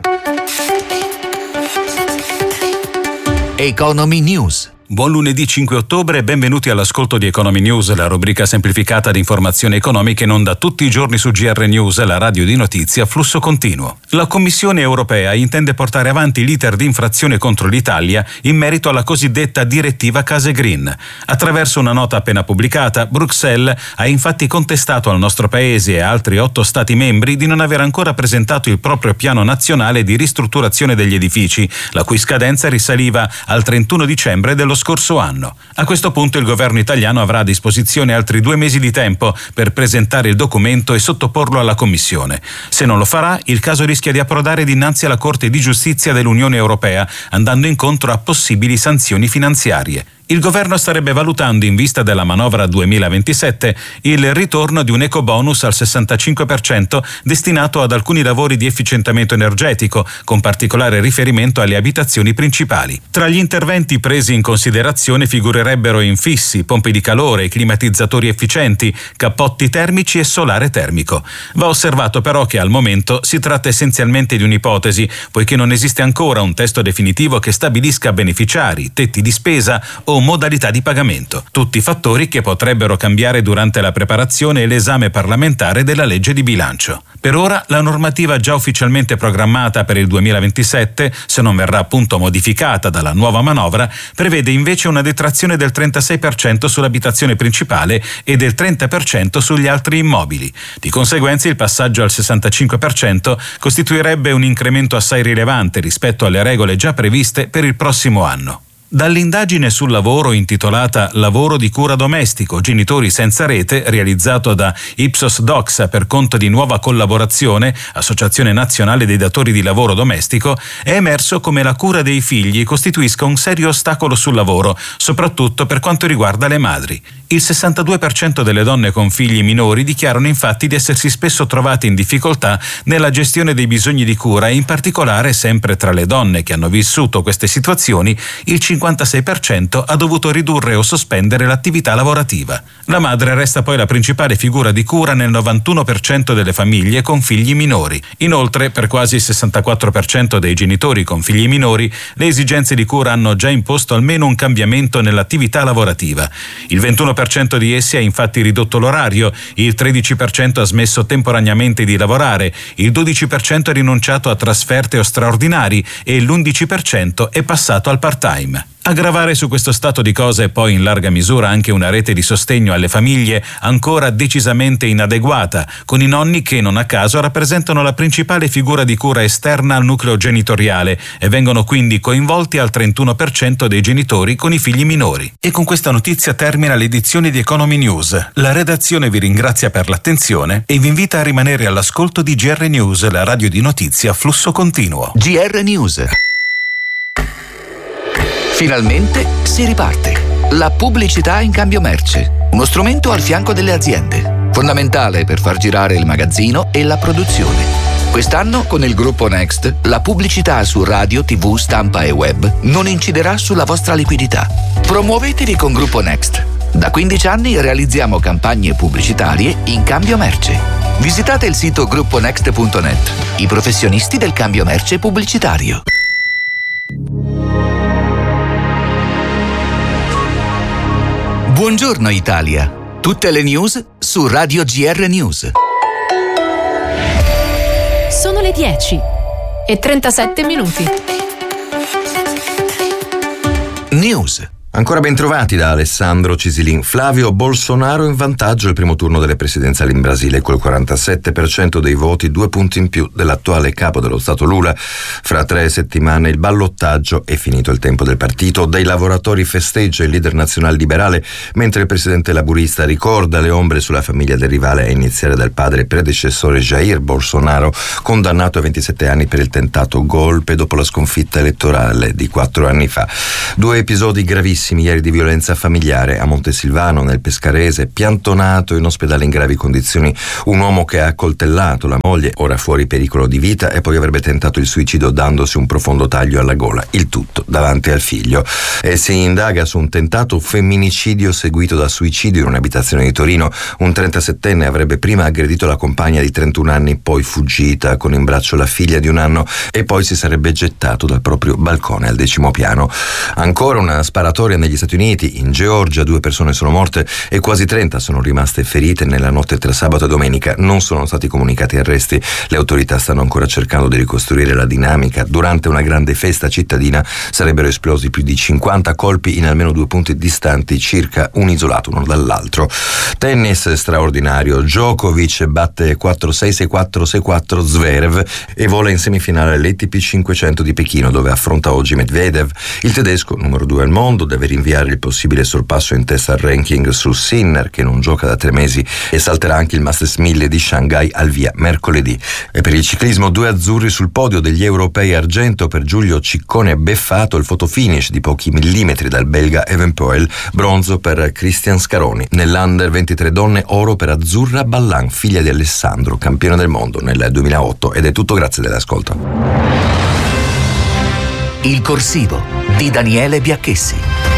Economy News. Buon lunedì 5 ottobre e benvenuti all'ascolto di Economy News, la rubrica semplificata di informazioni economiche in onda tutti i giorni su GR News, la radio di notizie a flusso continuo. La Commissione europea intende portare avanti l'iter di infrazione contro l'Italia in merito alla cosiddetta direttiva Case Green. Attraverso una nota appena pubblicata, Bruxelles ha infatti contestato al nostro paese e a altri 8 Stati membri di non aver ancora presentato il proprio piano nazionale di ristrutturazione degli edifici, la cui scadenza risaliva al 31 dicembre dello scorso anno. A questo punto il governo italiano avrà a disposizione altri 2 mesi di tempo per presentare il documento e sottoporlo alla Commissione. Se non lo farà, il caso rischia di approdare dinanzi alla Corte di Giustizia dell'Unione Europea, andando incontro a possibili sanzioni finanziarie. Il governo starebbe valutando, in vista della manovra 2027, il ritorno di un ecobonus al 65% destinato ad alcuni lavori di efficientamento energetico, con particolare riferimento alle abitazioni principali. Tra gli interventi presi in considerazione figurerebbero infissi, pompe di calore, climatizzatori efficienti, cappotti termici e solare termico. Va osservato però che al momento si tratta essenzialmente di un'ipotesi, poiché non esiste ancora un testo definitivo che stabilisca beneficiari, tetti di spesa o modalità di pagamento, tutti fattori che potrebbero cambiare durante la preparazione e l'esame parlamentare della legge di bilancio. Per ora la normativa già ufficialmente programmata per il 2027, se non verrà appunto modificata dalla nuova manovra, prevede invece una detrazione del 36% sull'abitazione principale e del 30% sugli altri immobili. Di conseguenza il passaggio al 65% costituirebbe un incremento assai rilevante rispetto alle regole già previste per il prossimo anno. Dall'indagine sul lavoro intitolata Lavoro di cura domestico, genitori senza rete, realizzato da Ipsos Doxa per conto di Nuova Collaborazione, Associazione Nazionale dei Datori di Lavoro Domestico, è emerso come la cura dei figli costituisca un serio ostacolo sul lavoro, soprattutto per quanto riguarda le madri. Il 62% delle donne con figli minori dichiarano infatti di essersi spesso trovate in difficoltà nella gestione dei bisogni di cura e in particolare, sempre tra le donne che hanno vissuto queste situazioni, il 56% ha dovuto ridurre o sospendere l'attività lavorativa. La madre resta poi la principale figura di cura nel 91% delle famiglie con figli minori. Inoltre, per quasi il 64% dei genitori con figli minori, le esigenze di cura hanno già imposto almeno un cambiamento nell'attività lavorativa. Il 21% di essi ha infatti ridotto l'orario, il 13% ha smesso temporaneamente di lavorare, il 12% ha rinunciato a trasferte o straordinari e l'11% è passato al part-time. A gravare su questo stato di cose è poi in larga misura anche una rete di sostegno alle famiglie ancora decisamente inadeguata, con i nonni che non a caso rappresentano la principale figura di cura esterna al nucleo genitoriale e vengono quindi coinvolti al 31% dei genitori con i figli minori. E con questa notizia termina l'edizione di Economy News. La redazione vi ringrazia per l'attenzione e vi invita a rimanere all'ascolto di GR News, la radio di notizie a flusso continuo. GR News. Finalmente si riparte. La pubblicità in cambio merce. Uno strumento al fianco delle aziende. Fondamentale per far girare il magazzino e la produzione. Quest'anno con il gruppo Next la pubblicità su radio, TV, stampa e web non inciderà sulla vostra liquidità. Promuovetevi con Gruppo Next. Da 15 anni realizziamo campagne pubblicitarie in cambio merce. Visitate il sito grupponext.net. I professionisti del cambio merce pubblicitario. Buongiorno Italia. Tutte le news su Radio GR News. Sono le 10:37. News. Ancora ben trovati da Alessandro Cisilin. Flavio Bolsonaro in vantaggio al primo turno delle presidenziali in Brasile col 47% dei voti, 2 punti in più dell'attuale capo dello Stato Lula. Fra 3 settimane il ballottaggio, è finito il tempo del partito dei lavoratori, festeggia il leader nazionale liberale, mentre il presidente laburista ricorda le ombre sulla famiglia del rivale, a iniziare dal padre predecessore Jair Bolsonaro, condannato a 27 anni per il tentato golpe dopo la sconfitta elettorale di 4 anni fa. 2 episodi gravissimi ieri di violenza familiare a Montesilvano, nel Pescarese, piantonato in ospedale in gravi condizioni un uomo che ha accoltellato la moglie, ora fuori pericolo di vita, e poi avrebbe tentato il suicidio dandosi un profondo taglio alla gola, il tutto davanti al figlio. E si indaga su un tentato femminicidio seguito da suicidio in un'abitazione di Torino. Un 37enne avrebbe prima aggredito la compagna di 31 anni, poi fuggita con in braccio la figlia di 1 anno e poi si sarebbe gettato dal proprio balcone al 10° piano. Ancora una sparatoria negli Stati Uniti. In Georgia 2 persone sono morte e quasi 30 sono rimaste ferite nella notte tra sabato e domenica. Non sono stati comunicati arresti. Le autorità stanno ancora cercando di ricostruire la dinamica. Durante una grande festa cittadina sarebbero esplosi più di 50 colpi in almeno 2 punti distanti, circa un isolato uno dall'altro. Tennis straordinario. Djokovic batte 4-6, 6-4, 6-4 Zverev e vola in semifinale all'ATP 500 di Pechino, dove affronta oggi Medvedev. Il tedesco, numero 2 al mondo, deve rinviare il possibile sorpasso in testa al ranking su Sinner, che non gioca da 3 mesi, e salterà anche il Masters 1000 di Shanghai al via mercoledì. E per il ciclismo 2 azzurri sul podio degli europei, argento per Giulio Ciccone Beffato, il fotofinish di pochi millimetri dal belga Evenepoel, bronzo per Cristian Scaroni. Nell'Under 23 donne, oro per Azzurra Ballan, figlia di Alessandro, campione del mondo nel 2008. Ed è tutto, grazie dell'ascolto. Il corsivo di Daniele Biacchessi.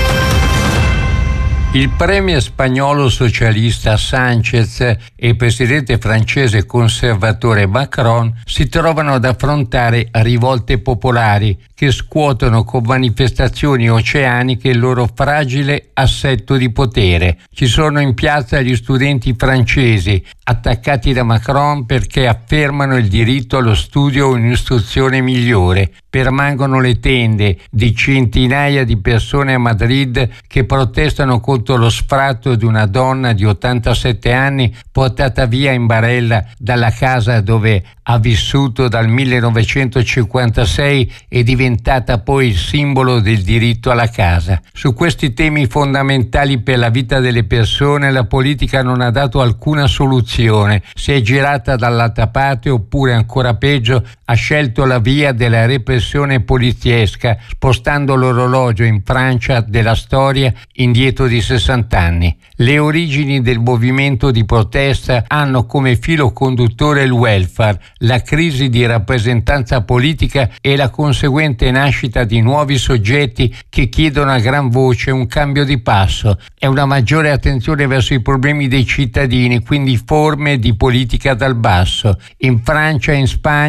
Il premier spagnolo socialista Sánchez e il presidente francese conservatore Macron si trovano ad affrontare rivolte popolari che scuotono con manifestazioni oceaniche il loro fragile assetto di potere. Ci sono in piazza gli studenti francesi, attaccati da Macron perché affermano il diritto allo studio o un'istruzione migliore. Permangono le tende di centinaia di persone a Madrid che protestano contro lo sfratto di una donna di 87 anni portata via in barella dalla casa dove ha vissuto dal 1956 e diventata poi il simbolo del diritto alla casa. Su questi temi fondamentali per la vita delle persone la politica non ha dato alcuna soluzione, si è girata dall'altra parte oppure ancora peggio ha scelto la via della repressione poliziesca, spostando l'orologio in Francia della storia indietro di 60 anni. Le origini del movimento di protesta hanno come filo conduttore il welfare, la crisi di rappresentanza politica e la conseguente nascita di nuovi soggetti che chiedono a gran voce un cambio di passo e una maggiore attenzione verso i problemi dei cittadini, quindi forme di politica dal basso. In Francia e in Spagna, ma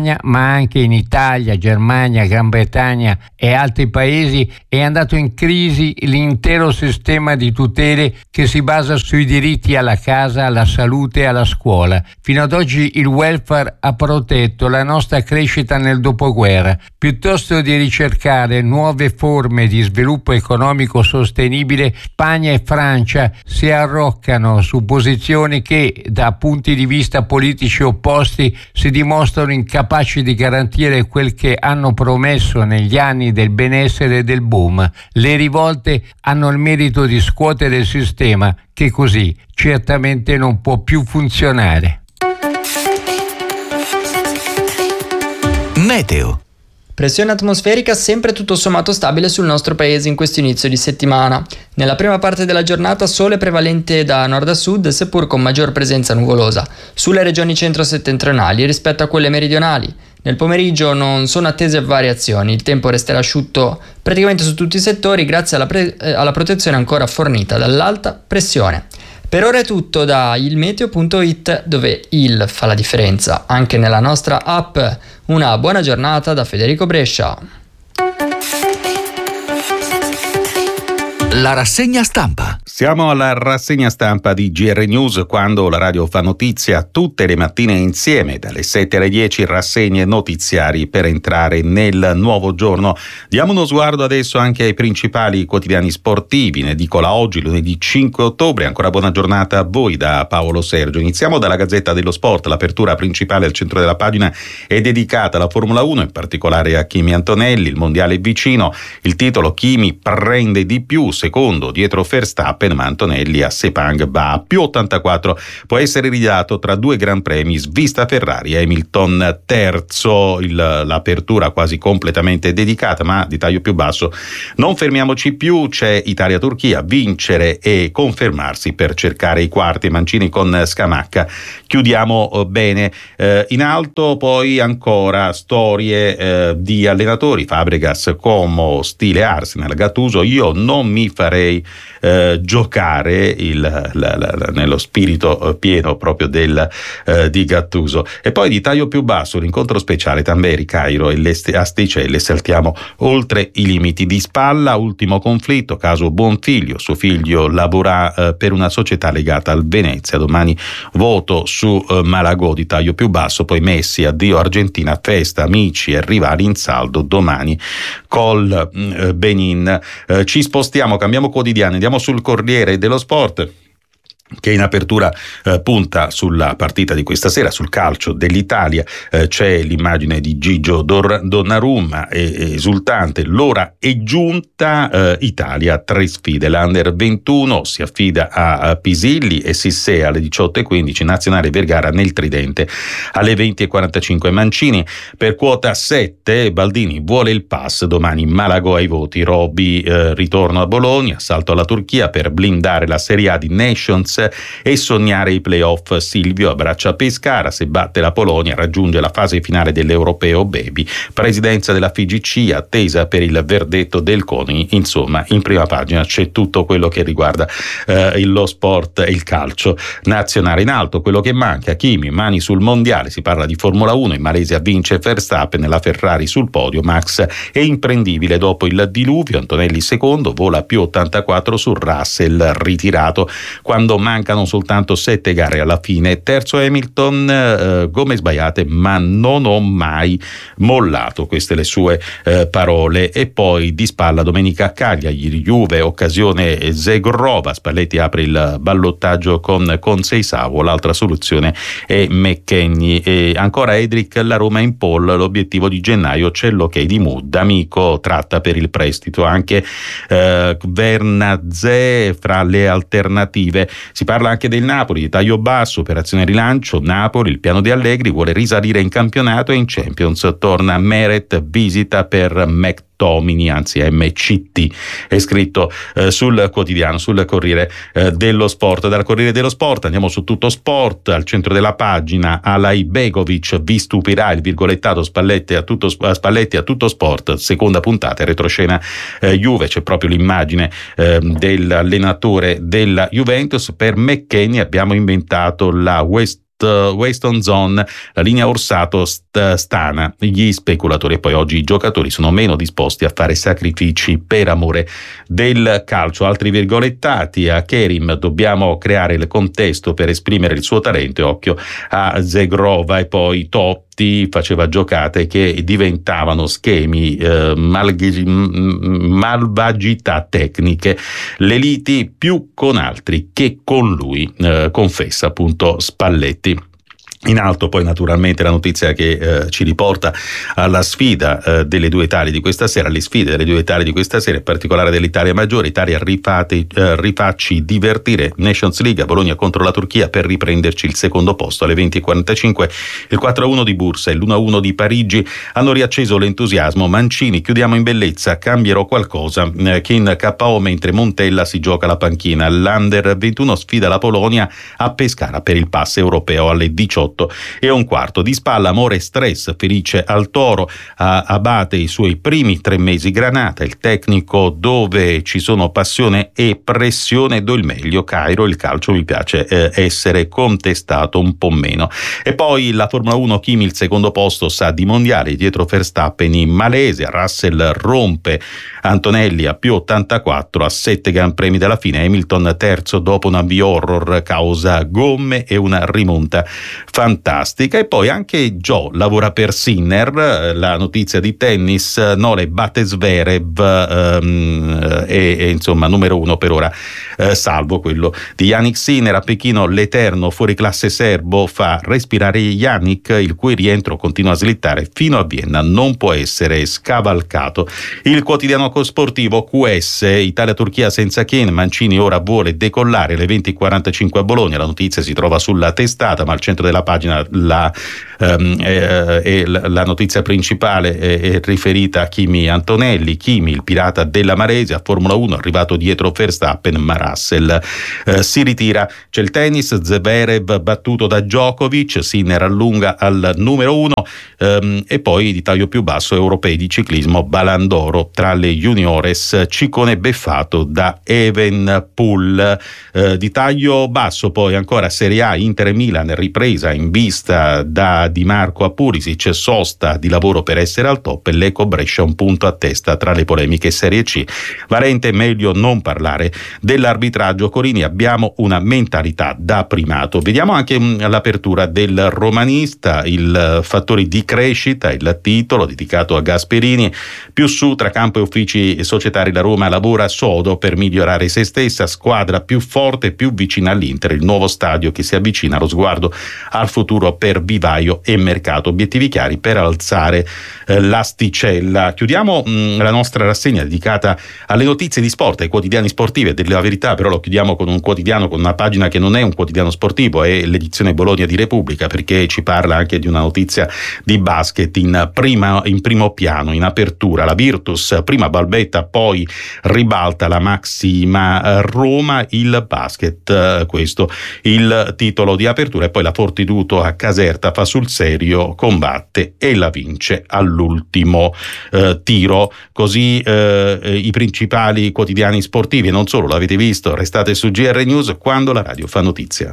ma anche in Italia, Germania, Gran Bretagna e altri paesi, è andato in crisi l'intero sistema di tutele che si basa sui diritti alla casa, alla salute e alla scuola. Fino ad oggi il welfare ha protetto la nostra crescita nel dopoguerra. Piuttosto di ricercare nuove forme di sviluppo economico sostenibile, Spagna e Francia si arroccano su posizioni che, da punti di vista politici opposti, si dimostrano incapaci di garantire quel che hanno promesso negli anni del benessere e del boom. Le rivolte hanno il merito di scuotere il sistema, che così certamente non può più funzionare. Meteo. Pressione atmosferica sempre tutto sommato stabile sul nostro paese in questo inizio di settimana. Nella prima parte della giornata sole prevalente da nord a sud, seppur con maggior presenza nuvolosa, sulle regioni centro-settentrionali rispetto a quelle meridionali. Nel pomeriggio non sono attese variazioni, il tempo resterà asciutto praticamente su tutti i settori grazie alla protezione ancora fornita dall'alta pressione. Per ora è tutto da ilmeteo.it, dove il fa la differenza anche nella nostra app. Una buona giornata da Federico Brescia. La rassegna stampa. Siamo alla rassegna stampa di GR News, quando la radio fa notizia tutte le mattine insieme, dalle 7 alle 10 rassegne notiziari per entrare nel nuovo giorno. Diamo uno sguardo adesso anche ai principali quotidiani sportivi. In edicola oggi, lunedì 5 ottobre. Ancora buona giornata a voi da Paolo Sergio. Iniziamo dalla Gazzetta dello Sport. L'apertura principale al centro della pagina è dedicata alla Formula 1, in particolare a Kimi Antonelli. Il mondiale è vicino. Il titolo: Kimi prende di più, secondo dietro Verstappen, ma Antonelli a Sepang va a più 84, può essere ridato tra due gran premi, svista Ferrari, Hamilton terzo. L'apertura quasi completamente dedicata, ma di taglio più basso. Non fermiamoci più, c'è Italia-Turchia, vincere e confermarsi per cercare i quarti. Mancini con Scamacca, chiudiamo bene. In alto poi ancora storie di allenatori, Fabregas, Como, stile Arsenal, Gattuso. Io non mi farei giocare nello spirito pieno proprio di Gattuso. E poi di taglio più basso l'incontro speciale Tamberi, Cairo e Asticelle, saltiamo oltre i limiti. Di spalla ultimo conflitto, caso Buonfiglio, suo figlio lavora per una società legata al Venezia, domani voto su Malagò. Di taglio più basso poi Messi, addio Argentina, festa amici e rivali in saldo domani col Benin. Ci spostiamo, cambiamo quotidiano, andiamo sul Corriere dello Sport, che in apertura punta sulla partita di questa sera, sul calcio dell'Italia. C'è l'immagine di Gigio Donnarumma, esultante: l'ora è giunta, Italia 3 sfide, l'Under 21 si affida a Pisilli e Sissé alle 18:15, Nazionale Vergara nel Tridente alle 20:45. Mancini per quota 7, Baldini vuole il pass, domani Malagò ai voti, Roby ritorno a Bologna, salto alla Turchia per blindare la Serie A di Nations e sognare i playoff. Silvio abbraccia Pescara, se batte la Polonia raggiunge la fase finale dell'Europeo Baby, presidenza della FIGC attesa per il verdetto del CONI. Insomma, in prima pagina c'è tutto quello che riguarda lo sport e il calcio nazionale. In alto quello che manca, Kimi, mani sul mondiale, si parla di Formula 1, in Malesia vince Verstappen, la Ferrari sul podio, Max è imprendibile dopo il diluvio, Antonelli secondo, vola più 84 su Russell ritirato quando mancano soltanto 7 gare alla fine. Terzo Hamilton, gomme sbagliate ma non ho mai mollato, queste le sue parole. E poi di spalla domenica a Cagliari, Juve, occasione Zegrova, Spalletti apre il ballottaggio con Seisao, l'altra soluzione è McKennie. E ancora Edric, la Roma in pole, l'obiettivo di gennaio, c'è l'ok di Mood, amico tratta per il prestito, anche Vernazè fra le alternative. Si parla anche del Napoli, di taglio basso, operazione rilancio, Napoli, il piano di Allegri, vuole risalire in campionato e in Champions, torna Meret, visita per McTominay, anzi MCT, è scritto sul quotidiano, sul Corriere dello Sport. Dal Corriere dello Sport andiamo su Tutto Sport, al centro della pagina Alai Begovic, vi stupirà il virgolettato Spalletti a Tutto Sport, seconda puntata, retroscena Juve, c'è proprio l'immagine dell'allenatore della Juventus. Per McKennie abbiamo inventato la West Weston Zone, la linea Orsato stana gli speculatori, e poi oggi i giocatori sono meno disposti a fare sacrifici per amore del calcio. Altri virgolettati: a Kerim dobbiamo creare il contesto per esprimere il suo talento, e occhio a Zegrova. E poi Totti faceva giocate che diventavano schemi, malvagità tecniche, le liti più con altri che con lui, confessa appunto Spalletti. In alto poi naturalmente la notizia che ci riporta alla sfida delle due Italie di questa sera, alle sfide delle due Italie di questa sera, in particolare dell'Italia maggiore. Italia rifacci divertire, Nations League, a Bologna contro la Turchia per riprenderci il secondo posto alle 20:45. Il 4-1 di Bursa e l'1-1 di Parigi hanno riacceso l'entusiasmo. Mancini: chiudiamo in bellezza, cambierò qualcosa, che in KO mentre Montella si gioca la panchina. L'Under 21 sfida la Polonia a Pescara per il pass europeo alle 18:15. Di spalla amore e stress, felice al Toro, Abate i suoi primi 3 mesi Granata, il tecnico dove ci sono passione e pressione, do il meglio, Cairo, il calcio mi piace essere contestato un po' meno. E poi la Formula 1, Kimi il secondo posto sa di mondiale dietro Verstappen in Malesia, Russell rompe Antonelli a più 84 a 7 Gran Premi dalla fine, Hamilton terzo dopo un avvio horror causa gomme e una rimonta fantastica. E poi anche Joe lavora per Sinner, la notizia di tennis, Nole batte Zverev e insomma numero 1 per ora, salvo quello di Jannik Sinner. A Pechino l'eterno fuoriclasse serbo fa respirare Jannik, il cui rientro continua a slittare fino a Vienna, non può essere scavalcato. Il quotidiano sportivo QS, Italia-Turchia senza Kane, Mancini ora vuole decollare alle 20:45 a Bologna. La notizia si trova sulla testata, ma al centro della pagina la notizia principale è riferita a Kimi Antonelli. Kimi, il pirata della Malesia, Formula 1, arrivato dietro Verstappen, ma Russell si ritira. C'è il tennis, Zverev battuto da Djokovic, Sinner allunga al numero 1, e poi di taglio più basso europei di ciclismo, Balandoro tra le juniores, Ciccone beffato da Evenepoel. Di taglio basso poi ancora Serie A, Inter e Milan, ripresa in vista da Di Marco a Pulisic, sosta di lavoro per essere al top, e l'Eco Brescia un punto a testa tra le polemiche Serie C. Varente, meglio non parlare dell'arbitraggio. Corini, abbiamo una mentalità da primato. Vediamo anche l'apertura del Romanista, il fattori di crescita, il titolo dedicato a Gasperini. Più su tra campo e uffici societari, la Roma lavora sodo per migliorare se stessa, squadra più forte, più vicina all'Inter, il nuovo stadio che si avvicina, lo sguardo al futuro per vivaio e mercato, obiettivi chiari per alzare l'asticella. Chiudiamo la nostra rassegna dedicata alle notizie di sport, ai quotidiani sportivi e della Verità, però lo chiudiamo con un quotidiano, con una pagina che non è un quotidiano sportivo, è l'edizione Bologna di Repubblica, perché ci parla anche di una notizia di basket in primo piano, in apertura. La Virtus, prima balbetta, poi ribalta la massima Roma, il basket, questo il titolo di apertura. E poi la Fortitudo a Caserta fa sul serio, combatte e la vince all'ultimo tiro. Così i principali quotidiani sportivi, e non solo, l'avete visto, restate su GR News quando la radio fa notizia.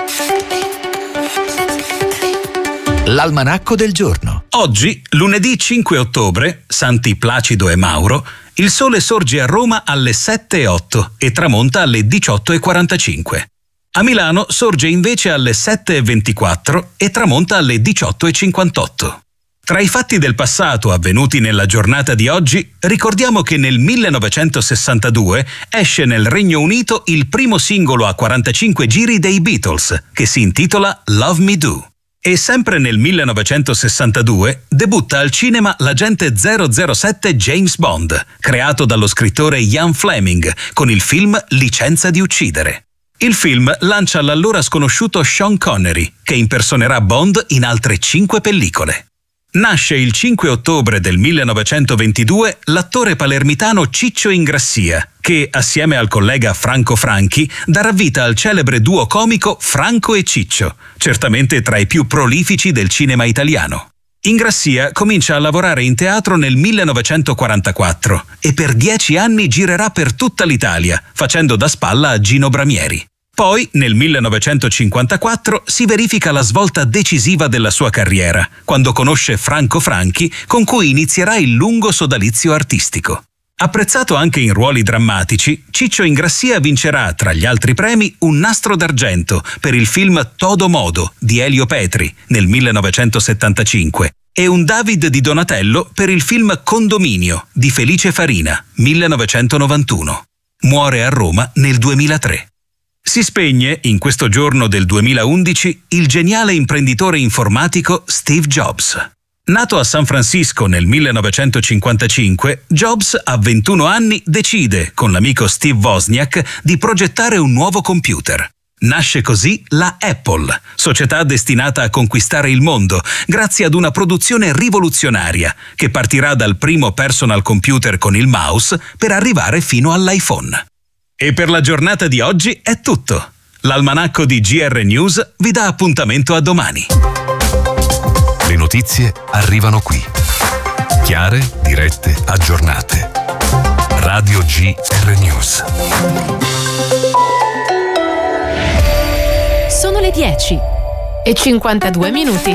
L'almanacco del giorno. Oggi, lunedì 5 ottobre, Santi Placido e Mauro, il sole sorge a Roma alle 7:08 e tramonta alle 18:45. A Milano sorge invece alle 7:24 e tramonta alle 18:58. Tra i fatti del passato avvenuti nella giornata di oggi, ricordiamo che nel 1962 esce nel Regno Unito il primo singolo a 45 giri dei Beatles, che si intitola Love Me Do. E sempre nel 1962 debutta al cinema l'agente 007 James Bond, creato dallo scrittore Ian Fleming, con il film Licenza di uccidere. Il film lancia l'allora sconosciuto Sean Connery, che impersonerà Bond in altre 5 pellicole. Nasce il 5 ottobre del 1922 l'attore palermitano Ciccio Ingrassia, che, assieme al collega Franco Franchi, darà vita al celebre duo comico Franco e Ciccio, certamente tra i più prolifici del cinema italiano. Ingrassia comincia a lavorare in teatro nel 1944 e per 10 anni girerà per tutta l'Italia, facendo da spalla a Gino Bramieri. Poi, nel 1954, si verifica la svolta decisiva della sua carriera, quando conosce Franco Franchi, con cui inizierà il lungo sodalizio artistico. Apprezzato anche in ruoli drammatici, Ciccio Ingrassia vincerà, tra gli altri premi, un Nastro d'Argento per il film Todo Modo di Elio Petri nel 1975 e un David di Donatello per il film Condominio di Felice Farina, 1991. Muore a Roma nel 2003. Si spegne, in questo giorno del 2011, il geniale imprenditore informatico Steve Jobs. Nato a San Francisco nel 1955, Jobs a 21 anni decide, con l'amico Steve Wozniak, di progettare un nuovo computer. Nasce così la Apple, società destinata a conquistare il mondo, grazie ad una produzione rivoluzionaria, che partirà dal primo personal computer con il mouse per arrivare fino all'iPhone. E per la giornata di oggi è tutto. L'almanacco di GR News vi dà appuntamento a domani. Le notizie arrivano qui. Chiare, dirette, aggiornate. Radio GR News. Sono le 10:52.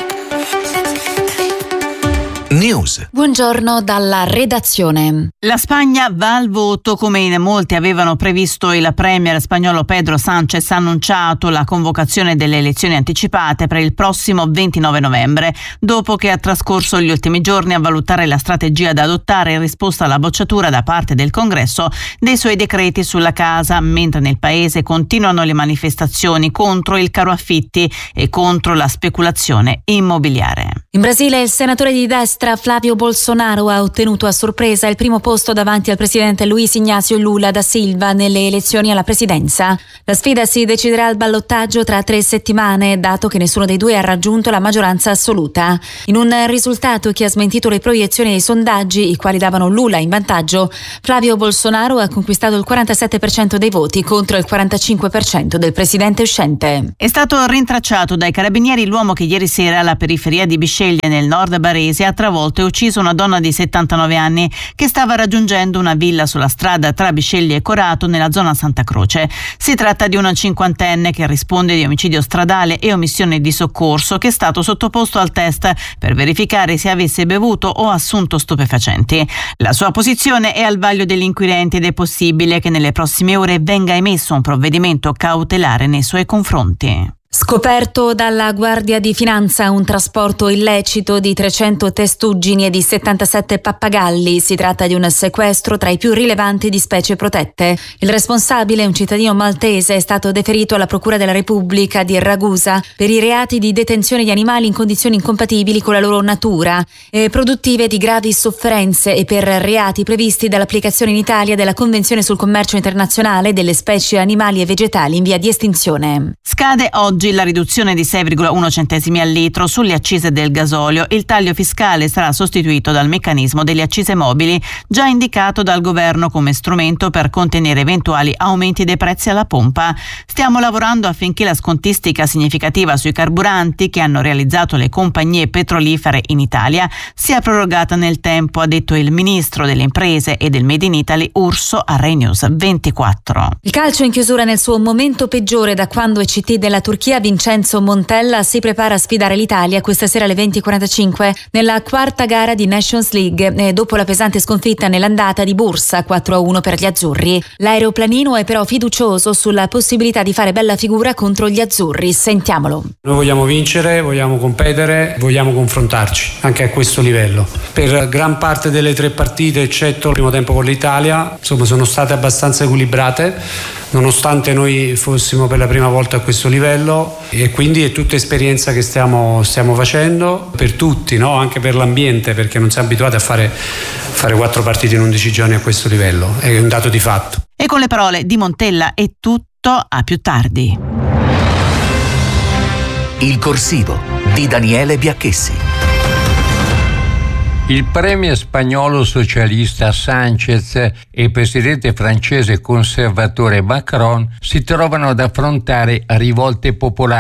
News. Buongiorno dalla redazione. La Spagna va al voto come in molti avevano previsto. Il premier spagnolo Pedro Sánchez ha annunciato la convocazione delle elezioni anticipate per il prossimo 29 novembre, dopo che ha trascorso gli ultimi giorni a valutare la strategia da adottare in risposta alla bocciatura da parte del Congresso dei suoi decreti sulla casa, mentre nel paese continuano le manifestazioni contro il caro affitti e contro la speculazione immobiliare. In Brasile il senatore di destra Flavio Bolsonaro ha ottenuto a sorpresa il primo posto davanti al presidente Luiz Inácio Lula da Silva nelle elezioni alla presidenza. La sfida si deciderà al ballottaggio tra 3 settimane, dato che nessuno dei due ha raggiunto la maggioranza assoluta. In un risultato che ha smentito le proiezioni dei sondaggi, i quali davano Lula in vantaggio, Flavio Bolsonaro ha conquistato il 47% dei voti contro il 45% del presidente uscente. È stato rintracciato dai carabinieri l'uomo che ieri sera alla periferia di Bisceglie nel nord barese ha travolto e ucciso una donna di 79 anni che stava raggiungendo una villa sulla strada tra Bisceglie e Corato nella zona Santa Croce. Si tratta di una cinquantenne che risponde di omicidio stradale e omissione di soccorso, che è stato sottoposto al test per verificare se avesse bevuto o assunto stupefacenti. La sua posizione è al vaglio degli inquirenti ed è possibile che nelle prossime ore venga emesso un provvedimento cautelare nei suoi confronti. Scoperto dalla Guardia di Finanza un trasporto illecito di 300 testuggini e di 77 pappagalli. Si tratta di un sequestro tra i più rilevanti di specie protette. Il responsabile, un cittadino maltese, è stato deferito alla Procura della Repubblica di Ragusa per i reati di detenzione di animali in condizioni incompatibili con la loro natura e produttive di gravi sofferenze e per reati previsti dall'applicazione in Italia della Convenzione sul commercio internazionale delle specie animali e vegetali in via di estinzione. Scade oggi la riduzione di 6,1 centesimi al litro sulle accise del gasolio. Il taglio fiscale sarà sostituito dal meccanismo delle accise mobili, già indicato dal governo come strumento per contenere eventuali aumenti dei prezzi alla pompa. Stiamo lavorando affinché la scontistica significativa sui carburanti che hanno realizzato le compagnie petrolifere in Italia sia prorogata nel tempo, ha detto il ministro delle imprese e del Made in Italy Urso a Rai News 24. Il calcio in chiusura nel suo momento peggiore da quando è CT della Turchia. Vincenzo Montella si prepara a sfidare l'Italia questa sera alle 20:45 nella quarta gara di Nations League dopo la pesante sconfitta nell'andata di Bursa 4-1 per gli azzurri. L'aeroplanino è però fiducioso sulla possibilità di fare bella figura contro gli azzurri. Sentiamolo. Noi vogliamo vincere, vogliamo competere, vogliamo confrontarci anche a questo livello. Per gran parte delle 3 partite, eccetto il primo tempo con l'Italia, insomma, sono state abbastanza equilibrate, nonostante noi fossimo per la prima volta a questo livello, e quindi è tutta esperienza che stiamo facendo per tutti, no? Anche per l'ambiente, perché non siamo abituati a fare 4 partite in 11 giorni a questo livello, è un dato di fatto. E con le parole di Montella è tutto, a più tardi. Il corsivo di Daniele Biacchessi. Il premier spagnolo socialista Sánchez e il presidente francese conservatore Macron si trovano ad affrontare rivolte popolari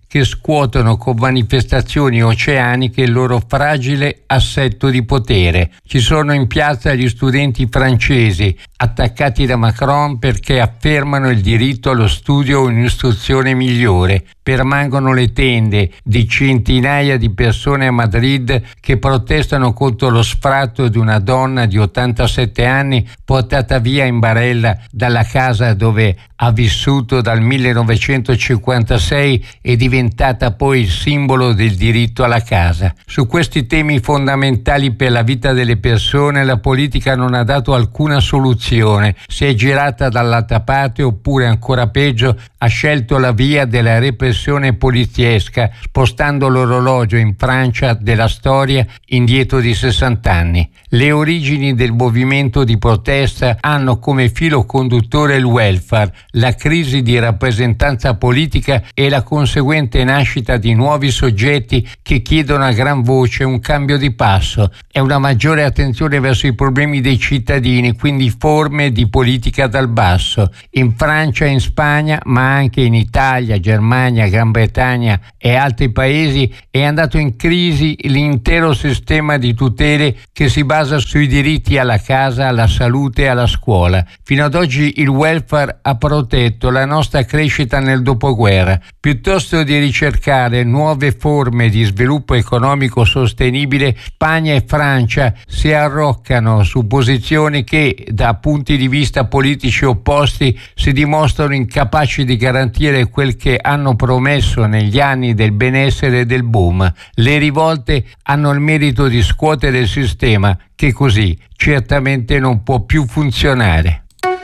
che scuotono con manifestazioni oceaniche il loro fragile assetto di potere. Ci sono in piazza gli studenti francesi, attaccati da Macron perché affermano il diritto allo studio e un'istruzione migliore. Permangono le tende di centinaia di persone a Madrid che protestano contro lo sfratto di una donna di 87 anni portata via in barella dalla casa dove ha vissuto dal 1956 e diventata poi il simbolo del diritto alla casa. Su questi temi fondamentali per la vita delle persone la politica non ha dato alcuna soluzione, si è girata dall'altra parte oppure ancora peggio ha scelto la via della repressione poliziesca, spostando l'orologio in Francia della storia indietro di 60 anni. Le origini del movimento di protesta hanno come filo conduttore il welfare, la crisi di rappresentanza politica e la conseguente nascita di nuovi soggetti che chiedono a gran voce un cambio di passo e una maggiore attenzione verso i problemi dei cittadini, quindi forme di politica dal basso. In Francia e in Spagna, ma anche in Italia, Germania, Gran Bretagna e altri paesi è andato in crisi l'intero sistema di tutele che si basa sui diritti alla casa, alla salute e alla scuola. Fino ad oggi il welfare ha protetto la nostra crescita nel dopoguerra. Piuttosto di ricercare nuove forme di sviluppo economico sostenibile, Spagna e Francia si arroccano su posizioni che, da punti di vista politici opposti, si dimostrano incapaci di garantire quel che hanno promesso negli anni del benessere e del boom. Le rivolte hanno il merito di scuotere il sistema che così certamente non può più funzionare.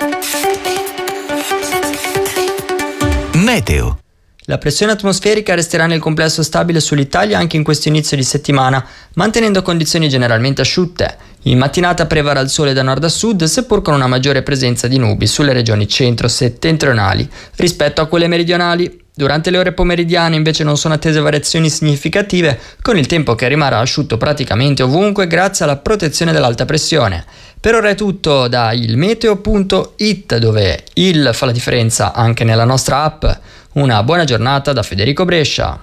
Meteo. La pressione atmosferica resterà nel complesso stabile sull'Italia anche in questo inizio di settimana, mantenendo condizioni generalmente asciutte. In mattinata prevarrà il sole da nord a sud, seppur con una maggiore presenza di nubi sulle regioni centro-settentrionali rispetto a quelle meridionali. Durante le ore pomeridiane invece non sono attese variazioni significative, con il tempo che rimarrà asciutto praticamente ovunque grazie alla protezione dell'alta pressione. Per ora è tutto da ilmeteo.it, dove il fa la differenza anche nella nostra app. Una buona giornata da Federico Brescia.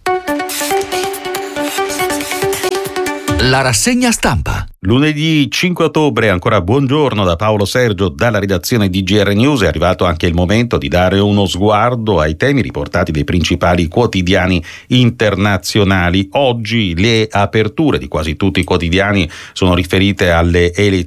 La rassegna stampa. Lunedì 5 ottobre, ancora buongiorno da Paolo Sergio dalla redazione di GR News. È arrivato anche il momento di dare uno sguardo ai temi riportati dai principali quotidiani internazionali. Oggi le aperture di quasi tutti i quotidiani sono riferite alle elezioni